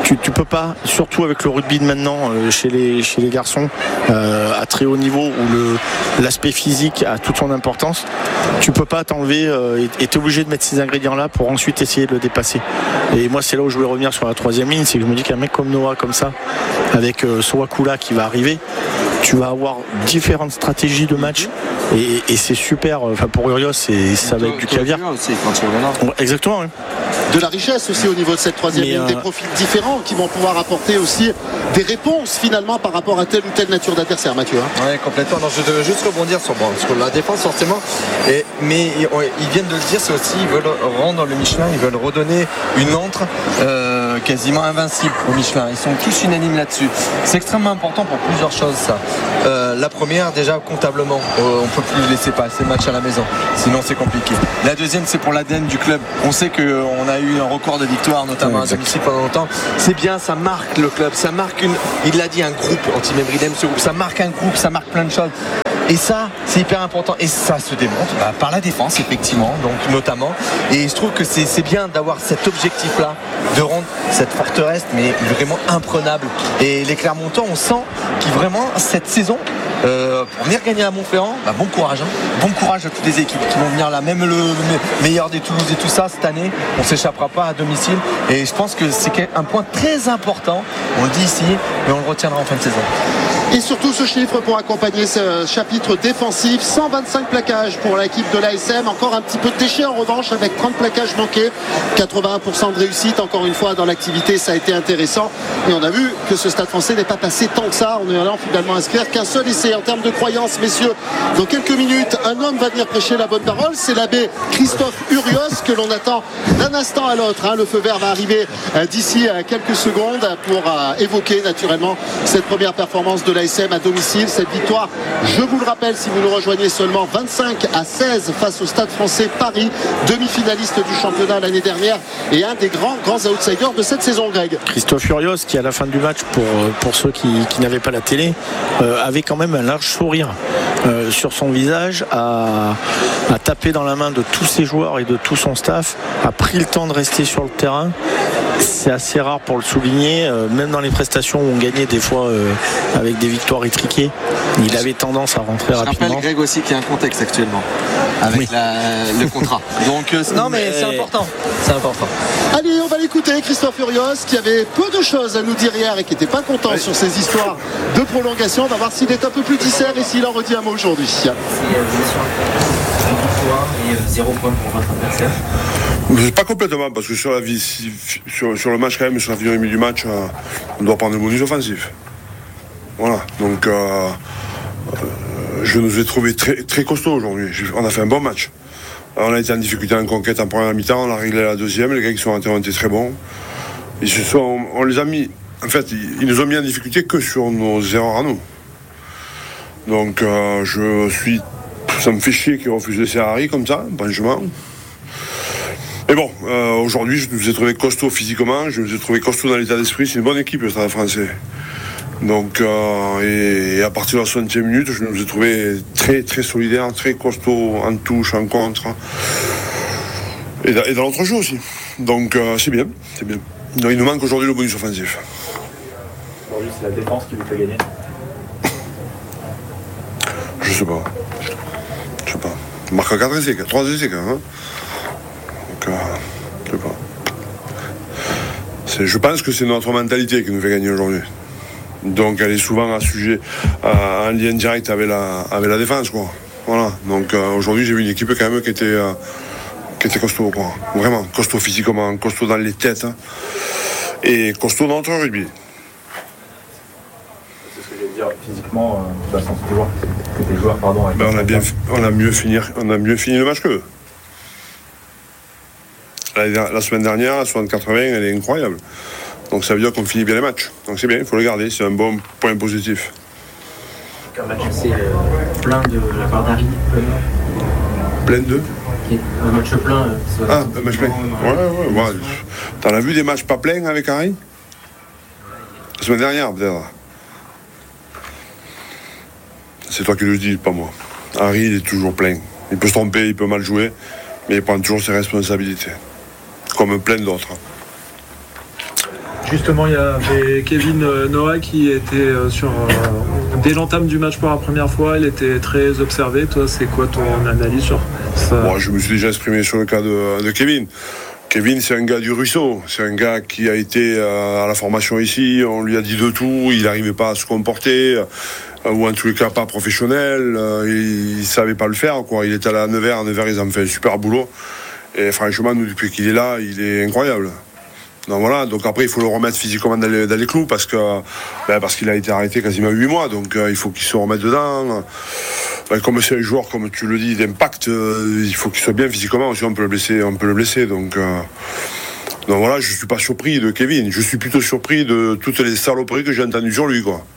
tu, tu peux pas, surtout avec le rugby de maintenant euh, chez, les, chez les garçons euh, à très haut niveau où le, l'aspect physique a toute son importance, tu peux pas t'enlever euh, et tu es obligé de mettre ces ingrédients là pour ensuite essayer de le dépasser. Et moi c'est là où je voulais revenir sur la troisième ligne, c'est que je me dis qu'un mec comme Noah comme ça, avec euh, Sowakula qui va arriver, tu vas avoir différentes stratégies de match et, et c'est super. Enfin pour Urios, c'est, ça va être du caviar. Exactement. Oui. De la richesse aussi au niveau de cette troisième ligne, euh... des profils différents qui vont pouvoir apporter aussi des réponses finalement par rapport à telle ou telle nature d'adversaire, Mathieu. Hein. Oui, complètement. Non, je devais juste rebondir sur, bon, sur la défense forcément. Et, mais ouais, ils viennent de le dire, c'est aussi, ils veulent rendre le Michelin, ils veulent redonner une entre euh, quasiment invincible au Michelin. Ils sont tous unanimes là-dessus. C'est extrêmement important pour plusieurs choses, ça. Euh, la première, déjà comptablement, euh, on ne peut plus laisser passer le match à la maison. Sinon, c'est compliqué. La deuxième, c'est pour l'A D N du club. On sait qu'on a eu un record de victoires, notamment ouais, à domicile pendant longtemps. C'est bien, ça marque le club, ça marque une, il l'a dit, un groupe anti-Membridem, ce groupe, ça marque un groupe, ça marque plein de choses. Et ça, c'est hyper important. Et ça se démontre bah, par la défense, effectivement, donc notamment. Et je trouve que c'est, c'est bien d'avoir cet objectif-là, de rendre cette forteresse, mais vraiment imprenable. Et les Clermontois, on sent qu'ils vraiment, cette saison, Euh, pour venir gagner à Montferrand, bah bon courage, hein. Bon courage à toutes les équipes qui vont venir là, même le, le meilleur des Toulouse et tout ça cette année, on ne s'échappera pas à domicile et je pense que c'est un point très important, on le dit ici, mais on le retiendra en fin de saison. Et surtout ce chiffre pour accompagner ce chapitre défensif, cent vingt-cinq plaquages pour l'équipe de l'A S M, encore un petit peu de déchets en revanche avec trente plaquages manqués, quatre-vingts pour cent de réussite, encore une fois dans l'activité ça a été intéressant et on a vu que ce Stade Français n'est pas passé tant que ça, on est allant finalement inscrire qu'un seul essai. En termes de croyance, messieurs, dans quelques minutes un homme va venir prêcher la bonne parole, c'est l'abbé Christophe Urios que l'on attend d'un instant à l'autre, hein. Le feu vert va arriver euh, d'ici euh, quelques secondes pour euh, évoquer naturellement cette première performance de l'A S M à domicile, cette victoire, je vous le rappelle si vous nous rejoignez, seulement vingt-cinq à seize face au Stade Français Paris, demi-finaliste du championnat l'année dernière et un des grands grands outsiders de cette saison, Greg. Christophe Urios qui à la fin du match, pour, pour ceux qui, qui n'avaient pas la télé, euh, avait quand même un large sourire euh, sur son visage, a, a tapé dans la main de tous ses joueurs et de tout son staff, a pris le temps de rester sur le terrain. C'est assez rare pour le souligner, euh, même dans les prestations où on gagnait des fois euh, avec des victoires étriquées, il avait tendance à rentrer Je rapidement. Je rappelle, Greg, aussi qu'il y a un contexte actuellement avec oui. la, le contrat. Donc euh, non mais, mais c'est important, c'est important. Allez, on va l'écouter, Christophe Urios qui avait peu de choses à nous dire hier et qui n'était pas content oui. sur ces histoires de prolongation. On va voir s'il est un peu plus dissert et s'il en redit un mot aujourd'hui. C'est euh, et euh, zéro point pour votre adversaire. Pas complètement, parce que sur, la vie, sur, sur le match quand même, sur la physionomie du match, euh, on doit prendre le bonus offensif. Voilà, donc euh, euh, je nous ai trouvé très, très costaud aujourd'hui. On a fait un bon match. On a été en difficulté en conquête en première mi-temps, on a réglé la deuxième, les gars qui sont rentrés ont été très bons. Ils se sont, on les a mis, en fait, ils, ils nous ont mis en difficulté que sur nos erreurs à nous. Donc euh, je suis, ça me fait chier qu'ils refusent de laisser Harry comme ça, franchement. Mais bon, euh, aujourd'hui, je nous ai trouvé costaud physiquement, je nous ai trouvé costaud dans l'état d'esprit. C'est une bonne équipe, le Stade Français. Donc, euh, et, et à partir de la soixantième minute, je nous ai trouvé très, très solidaire, très costaud en touche, en contre. Et, et dans l'autre jeu aussi. Donc, euh, c'est bien, c'est bien. Donc, il nous manque aujourd'hui le bonus offensif. Aujourd'hui, c'est la défense qui vous fait gagner. Je sais pas. Je sais pas. On marque quatre essais, trois essais quand même. Hein. Donc, euh, je sais pas. C'est, je pense que c'est notre mentalité qui nous fait gagner aujourd'hui. Donc elle est souvent à sujet, à, en lien direct avec la, avec la défense, quoi. Voilà. Donc euh, aujourd'hui j'ai vu une équipe quand même qui était, euh, qui était costaud, quoi. Vraiment costaud physiquement, costaud dans les têtes, hein. Et costaud dans notre rugby. C'est ce que j'allais dire. Physiquement, euh, tu as senti tes joueurs, que tes joueurs, pardon. Ben, on a bien, on a mieux fini, on a mieux fini le match qu'eux. La, la semaine dernière, la soixante quatre-vingts, elle est incroyable. Donc ça veut dire qu'on finit bien les matchs. Donc c'est bien, il faut le garder, c'est un bon point positif. Un match assez euh, plein de la part d'Harry. Plein de Un match plein. Euh, ah, un match plein. Ouais, ouais, ouais. T'en as vu des matchs pas pleins avec Harry ? La semaine dernière, peut-être. C'est toi qui le dis, pas moi. Harry, il est toujours plein. Il peut se tromper, il peut mal jouer, mais il prend toujours ses responsabilités. Comme plein d'autres. Justement, il y avait Kevin Noah qui était sur euh, dès l'entame du match pour la première fois, il était très observé. Toi, c'est quoi ton analyse sur ça? Moi, je me suis déjà exprimé sur le cas de, de Kevin. Kevin, c'est un gars du ruisseau. C'est un gars qui a été euh, à la formation ici. On lui a dit de tout. Il n'arrivait pas à se comporter, euh, ou en tous les cas pas professionnel. Euh, il ne savait pas le faire, quoi. Il était allé à Nevers. À Nevers, ils ont fait un super boulot. Et franchement, nous, depuis qu'il est là, il est incroyable. Donc voilà, donc après il faut le remettre physiquement dans les, dans les clous parce que ben, parce qu'il a été arrêté quasiment huit mois, donc euh, il faut qu'il se remette dedans. Ben, comme c'est un joueur, comme tu le dis, d'impact, euh, il faut qu'il soit bien physiquement, aussi on peut le blesser, on peut le blesser. Donc, euh, donc voilà, je suis pas surpris de Kevin, je suis plutôt surpris de toutes les saloperies que j'ai entendues sur lui, quoi.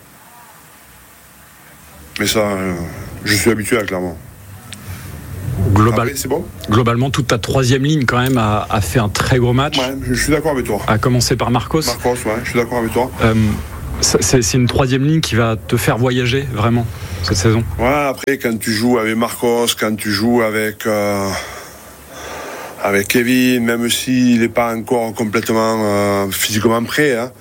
Mais ça, euh, je suis habitué, clairement. Global... Ah, c'est bon. Globalement, toute ta troisième ligne quand même a, a fait un très gros match. Ouais, je suis d'accord avec toi. A commencé par Marcos. Marcos, ouais, je suis d'accord avec toi. Euh, c'est, c'est une troisième ligne qui va te faire voyager vraiment cette saison. Ouais, après quand tu joues avec Marcos, quand tu joues avec euh, avec Kevin, même s'il n'est pas encore complètement euh, physiquement prêt, hein,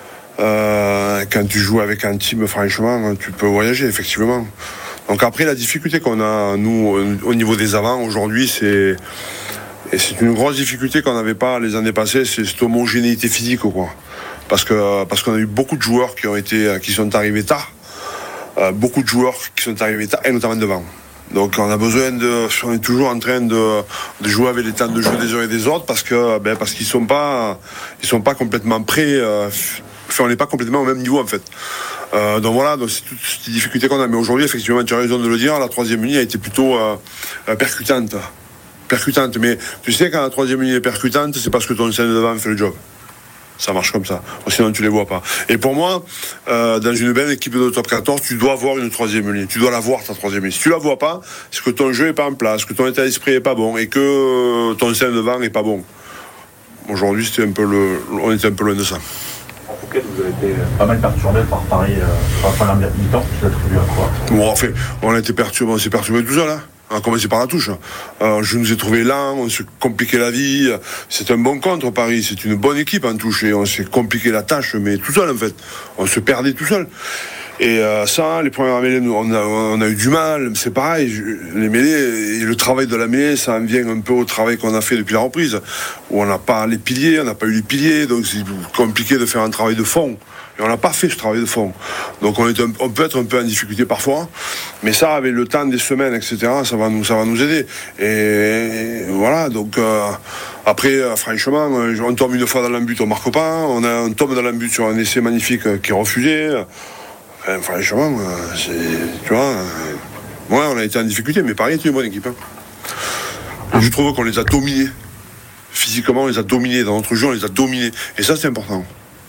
euh, quand tu joues avec un team, franchement, tu peux voyager effectivement. Donc après, la difficulté qu'on a, nous, au niveau des avants, aujourd'hui, c'est, et c'est une grosse difficulté qu'on n'avait pas les années passées, c'est cette homogénéité physique, quoi. Parce que, parce qu'on a eu beaucoup de joueurs qui ont été, qui sont arrivés tard, euh, beaucoup de joueurs qui sont arrivés tard, et notamment devant. Donc on a besoin de, on est toujours en train de, de jouer avec les temps de jeu des uns et des autres, parce que, ben, parce qu'ils sont pas, ils sont pas complètement prêts, euh, on n'est pas complètement au même niveau, en fait. Euh, donc voilà, donc c'est toutes ces difficultés qu'on a. Mais aujourd'hui, effectivement, tu as raison de le dire, la troisième ligne a été plutôt euh, percutante. Percutante. Mais tu sais, quand la troisième ligne est percutante, c'est parce que ton scène de devant fait le job. Ça marche comme ça. Sinon, tu les vois pas. Et pour moi, euh, dans une belle équipe de top quatorze, tu dois avoir une troisième ligne. Tu dois la voir, ta troisième ligne. Si tu la vois pas, c'est que ton jeu est pas en place, que ton état d'esprit est pas bon et que ton scène de devant est pas bon. Aujourd'hui, c'était un peu le, on était un peu loin de ça. Vous avez été pas mal perturbé par Paris euh, par la première mi-temps, tu l'as trouvé à quoi? Bon, en fait, on a été perturbé, on s'est perturbé tout seul, hein. On a commencé par la touche. Euh, je nous ai trouvé lent, on s'est compliqué la vie. C'est un bon contre, Paris, c'est une bonne équipe en touche et on s'est compliqué la tâche, mais tout seul en fait. On se perdait tout seul. Et euh, ça, les premières mêlées, on a, on a eu du mal, c'est pareil, les mêlées, et le travail de la mêlée, ça en vient un peu au travail qu'on a fait depuis la reprise, où on n'a pas les piliers, on n'a pas eu les piliers, donc c'est compliqué de faire un travail de fond. Et on n'a pas fait ce travail de fond. Donc on, est un, on peut être un peu en difficulté parfois, mais ça, avec le temps des semaines, et cetera, ça va nous, ça va nous aider. Et, et voilà, donc euh, après, euh, franchement, on tombe une fois dans l'embut, on ne marque pas, on, a, on tombe dans l'embut sur un essai magnifique euh, qui est refusé. Enfin, franchement, c'est, tu vois, euh, ouais, on a été en difficulté, mais Paris était une bonne équipe. Hein. Je trouve qu'on les a dominés. Physiquement, on les a dominés. Dans notre jeu, on les a dominés. Et ça, c'est important.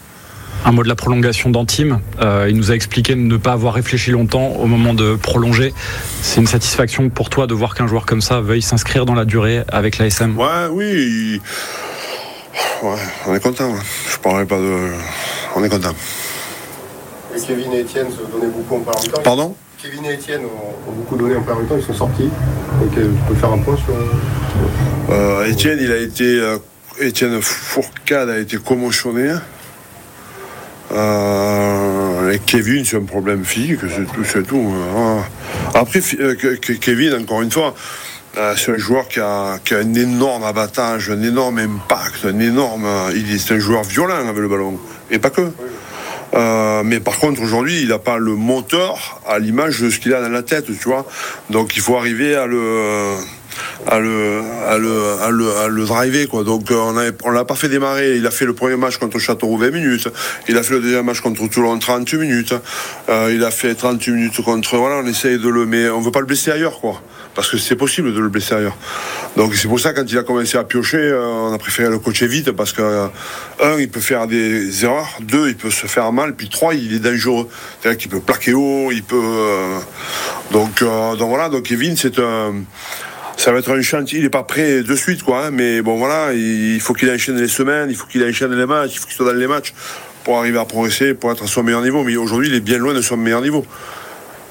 Un mot de la prolongation d'Antime. Euh, il nous a expliqué de ne pas avoir réfléchi longtemps au moment de prolonger. C'est une satisfaction pour toi de voir qu'un joueur comme ça veuille s'inscrire dans la durée avec l'A S M? Ouais, oui. Il... Ouais, on est content. Hein. Je parlerai pas de... On est content. Et Kevin et Étienne se donnaient beaucoup en première mi-temps. Pardon? Kevin et Étienne ont, ont beaucoup donné en première mi-temps, ils sont sortis. Donc euh, tu peux faire un point sur. Euh, Étienne, il a été. Euh, Étienne Fourcade a été commotionné. Euh, et Kevin, c'est un problème physique, c'est tout. C'est tout. Après, euh, Kevin, encore une fois, euh, c'est un joueur qui a, qui a un énorme abattage, un énorme impact, un énorme. Il est, c'est un joueur violent avec le ballon. Et pas que. Oui. Euh, mais par contre aujourd'hui il n'a pas le moteur à l'image de ce qu'il a dans la tête, tu vois, donc il faut arriver à le à le à le à le, à le driver, quoi. Donc on a, on l'a pas fait démarrer. Il a fait le premier match contre Châteauroux vingt minutes, il a fait le deuxième match contre Toulon trente minutes, euh, il a fait trente minutes contre, voilà, on essaye de le, mais on veut pas le blesser ailleurs, quoi, parce que c'est possible de le blesser ailleurs. Donc c'est pour ça, quand il a commencé à piocher, euh, on a préféré le coacher vite, parce que euh, un, il peut faire des erreurs, deux, il peut se faire mal, puis trois, il est dangereux, c'est-à-dire qu'il peut plaquer haut, il peut euh, donc euh, donc voilà. Donc Kevin, c'est un, ça va être un chantier, il n'est pas prêt de suite, quoi, hein, mais bon voilà, il faut qu'il enchaîne les semaines, il faut qu'il enchaîne les matchs, il faut qu'il soit dans les matchs pour arriver à progresser, pour être à son meilleur niveau. Mais aujourd'hui, il est bien loin de son meilleur niveau.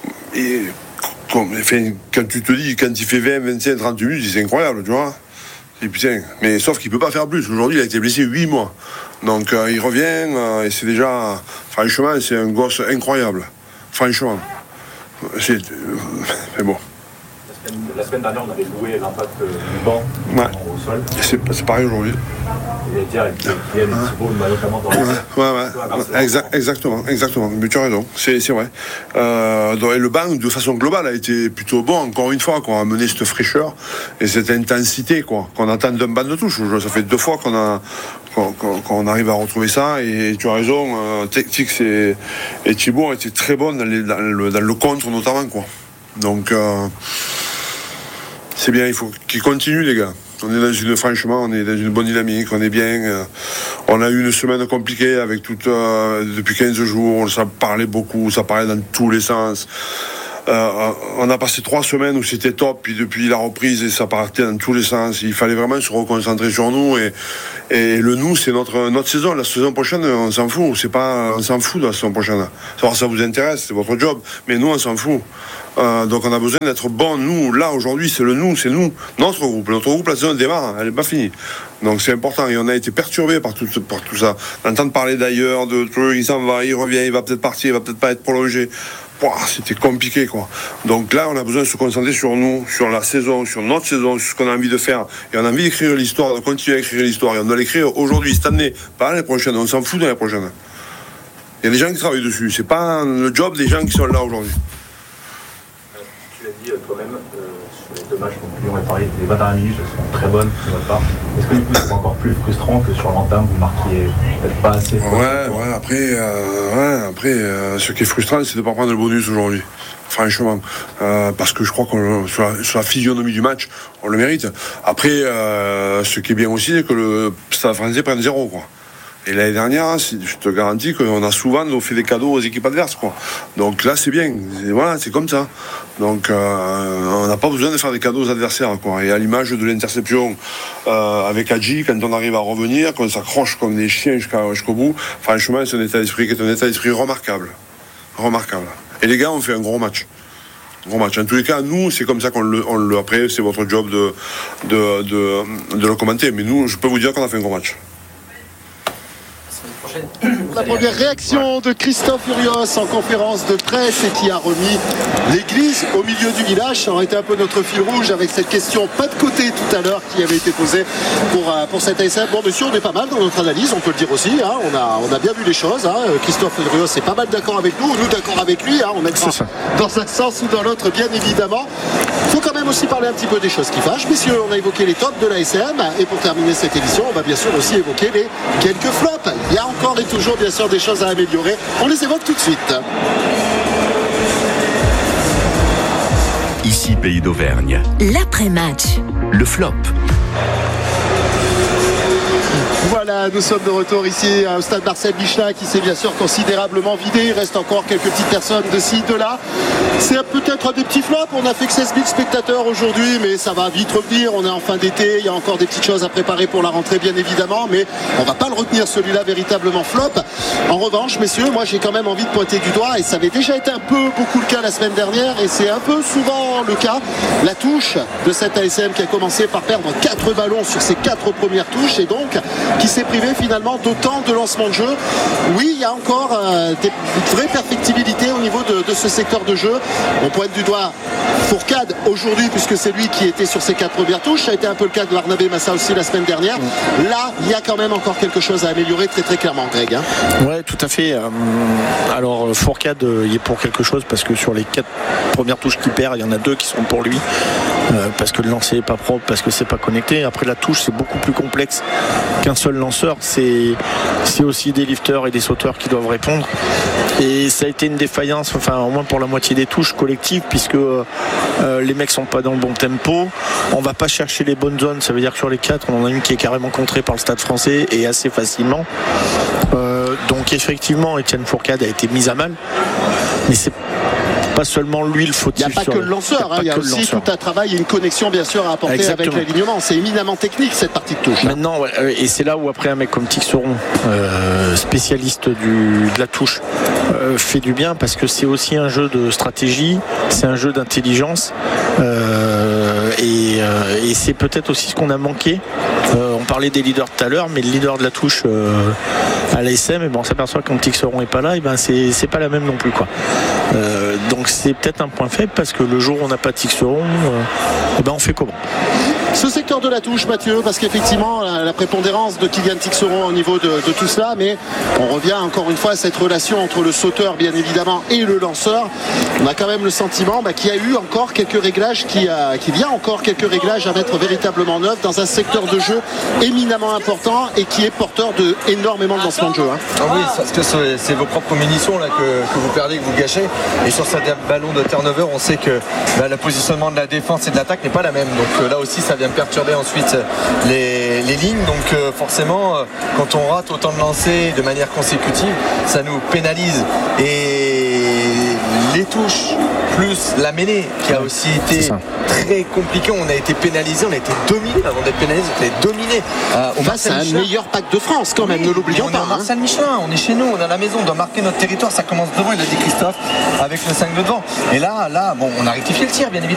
Et comme, enfin, quand tu te dis, quand il fait vingt, vingt-cinq, trente minutes, c'est incroyable, tu vois. Et putain, mais sauf qu'il ne peut pas faire plus. Aujourd'hui, il a été blessé huit mois. Donc euh, il revient euh, et c'est déjà... Franchement, c'est un gosse incroyable. Franchement. C'est... Mais bon. La semaine, la semaine dernière, on avait loué l'impact du banc ouais. au sol. C'est, c'est pareil aujourd'hui. Et dire qu'il y a des petits bouts, notamment dans le... Ouais, ouais, ouais. Exact, exactement, exactement. Mais tu as raison, c'est, c'est vrai. Euh, donc, le banc, de façon globale, a été plutôt bon, encore une fois, qu'on a amené cette fraîcheur et cette intensité quoi, qu'on attend d'un banc de touche. Ça fait deux fois qu'on a... Qu'on, qu'on arrive à retrouver ça et tu as raison, euh, Tix et, et Thibaut ont été très bons dans, les, dans, le, dans le contre notamment quoi. Donc euh, c'est bien, il faut qu'ils continuent les gars. On est dans une, franchement, on est dans une bonne dynamique, on est bien. Euh, on a eu une semaine compliquée avec toute, euh, depuis quinze jours, ça parlait beaucoup, ça parlait dans tous les sens. Euh, on a passé trois semaines où c'était top, puis depuis la reprise, et ça partait dans tous les sens. Il fallait vraiment se reconcentrer sur nous. Et, et le nous, c'est notre, notre saison. La saison prochaine, on s'en fout. C'est pas, on s'en fout de la saison prochaine. Savoir si ça vous intéresse, c'est votre job. Mais nous, on s'en fout. Euh, donc on a besoin d'être bon. Nous, là, aujourd'hui, c'est le nous, c'est nous. Notre groupe. Notre groupe, la saison démarre, elle n'est pas finie. Donc c'est important. Et on a été perturbé par tout, par tout ça. D'entendre parler d'ailleurs, de trucs, il s'en va, il revient, il va peut-être partir, il va peut-être pas être prolongé. Wow, c'était compliqué quoi. Donc là on a besoin de se concentrer sur nous, sur la saison, sur notre saison, sur ce qu'on a envie de faire. Et on a envie d'écrire l'histoire, de continuer à écrire l'histoire. Et on doit l'écrire aujourd'hui, cette année, pas l'année prochaine. On s'en fout de l'année prochaine. Il y a des gens qui travaillent dessus. C'est pas le job des gens qui sont là aujourd'hui. Tu l'as dit toi-même, euh, sur les deux matchs, on a parlé des vingt dernières minutes, elles sont très bonnes de votre part. Est-ce que du coup c'est encore plus frustrant que sur l'entame, vous marquiez peut-être pas assez? Ouais, ouais, après, euh, ouais, après euh, ce qui est frustrant, c'est de ne pas prendre le bonus aujourd'hui. Franchement, euh, parce que je crois que sur la, sur la physionomie du match, on le mérite. Après, euh, ce qui est bien aussi, c'est que le Stade Français prenne zéro, quoi. Et l'année dernière, je te garantis qu'on a souvent fait des cadeaux aux équipes adverses, quoi. Donc là, c'est bien. C'est, voilà, c'est comme ça. Donc, euh, on n'a pas besoin de faire des cadeaux aux adversaires, quoi. Et à l'image de l'interception euh, avec Hadji, quand on arrive à revenir, qu'on s'accroche comme des chiens jusqu'à, jusqu'au bout, franchement, c'est un état d'esprit qui est un état d'esprit remarquable. Remarquable. Et les gars ont fait un gros match. Gros match. En tous les cas, nous, c'est comme ça qu'on le, on le après, c'est votre job de, de, de, de le commenter. Mais nous, je peux vous dire qu'on a fait un gros match. La première réaction de Christophe Urios en conférence de presse et qui a remis l'église au milieu du village. Ça aurait été un peu notre fil rouge avec cette question pas de côté tout à l'heure qui avait été posée pour, pour cette A S M. Bon, monsieur, on est pas mal dans notre analyse, on peut le dire aussi. Hein. On, a, on a bien vu les choses. Hein. Christophe Urios est pas mal d'accord avec nous, nous d'accord avec lui. Hein. On est dans un sens ou dans l'autre, bien évidemment. Il faut quand même aussi parler un petit peu des choses qui fâchent. Messieurs, on a évoqué les tops de l'A S M. Et pour terminer cette émission, on va bien sûr aussi évoquer les quelques flops. Il y a encore et toujours bien sûr des choses à améliorer. On les évoque tout de suite. Ici Pays d'Auvergne. L'après-match. Le flop. Voilà, nous sommes de retour ici au stade Marcel Michelin qui s'est bien sûr considérablement vidé. Il reste encore quelques petites personnes de ci, de là. C'est peut-être des petits flops. On a fait que seize mille spectateurs aujourd'hui, mais ça va vite revenir. On est en fin d'été. Il y a encore des petites choses à préparer pour la rentrée, bien évidemment. Mais on ne va pas le retenir, celui-là, véritablement flop. En revanche, messieurs, moi j'ai quand même envie de pointer du doigt, et ça avait déjà été un peu beaucoup le cas la semaine dernière, et c'est un peu souvent le cas, la touche de cette A S M qui a commencé par perdre quatre ballons sur ses quatre premières touches, et donc qui s'est privé finalement d'autant de lancements de jeu. Oui, il y a encore euh, des vraies perfectibilités au niveau de, de ce secteur de jeu. On pointe du doigt Fourcade aujourd'hui, puisque c'est lui qui était sur ses quatre premières touches. Ça a été un peu le cas de Barnabé Massa aussi la semaine dernière. Là, il y a quand même encore quelque chose à améliorer très très clairement, Greg. Hein. Ouais, tout à fait. Euh, alors Fourcade, euh, il est pour quelque chose, parce que sur les quatre premières touches qu'il perd, il y en a deux qui sont pour lui. Euh, parce que le lancer n'est pas propre, parce que c'est pas connecté. Après, la touche, c'est beaucoup plus complexe qu'un seul lanceur. C'est, c'est aussi des lifters et des sauteurs qui doivent répondre. Et ça a été une défaillance, enfin au moins pour la moitié des touches collectives, puisque euh, les mecs sont pas dans le bon tempo. On va pas chercher les bonnes zones. Ça veut dire que sur les quatre, on en a une qui est carrément contrée par le Stade Français, et assez facilement. Euh, donc effectivement, Étienne Fourcade a été mis à mal, mais c'est pas seulement lui le fautif. Il n'y a pas que le lanceur, il y a, hein, y a aussi tout un travail et une connexion bien sûr à apporter. Exactement. Avec l'alignement. C'est éminemment technique cette partie de touche. Maintenant, ouais, et c'est là où après un mec comme Tixeron, euh, spécialiste du, de la touche, euh, fait du bien, parce que c'est aussi un jeu de stratégie, c'est un jeu d'intelligence. Euh, et, euh, et c'est peut-être aussi ce qu'on a manqué. Euh, on parlait des leaders tout à l'heure, mais le leader de la touche euh, à l'A S M, et ben on s'aperçoit que quand Tixeron est pas là, et ben c'est, c'est pas la même non plus, quoi. Euh, donc c'est peut-être un point faible parce que le jour où on n'a pas Tixeron, euh, et ben on fait comment? Ce secteur de la touche, Mathieu, parce qu'effectivement la, la prépondérance de Kylian Tixeron au niveau de, de tout cela, mais on revient encore une fois à cette relation entre le sauteur bien évidemment et le lanceur. On a quand même le sentiment bah, qu'il y a eu encore quelques réglages, qu'il y a, qu'il y a encore quelques réglages à mettre véritablement neufs dans un secteur de jeu éminemment important et qui est porteur de énormément de lancements de jeu. Hein. Ah oui, parce que c'est, c'est vos propres munitions là, que, que vous perdez, que vous gâchez. Et sur ce ballon de turnover, on sait que bah, le positionnement de la défense et de l'attaque n'est pas la même. Donc euh, là aussi, ça vient perturber ensuite les, les lignes. Donc euh, forcément, euh, quand on rate autant de lancers de manière consécutive, ça nous pénalise. Et les touches plus la mêlée qui a aussi été très compliqué, on a été pénalisé, on a été dominé avant d'être pénalisé, on a été dominé euh, au face à un meilleur pack de France quand même, oui, ne l'oublions on pas. Est hein. Marcel Michelin, on est chez nous, on est à la maison, on doit marquer notre territoire, ça commence devant, il a dit Christophe, avec le cinq de devant. Et là, là, bon, on a rectifié le tir bien évidemment.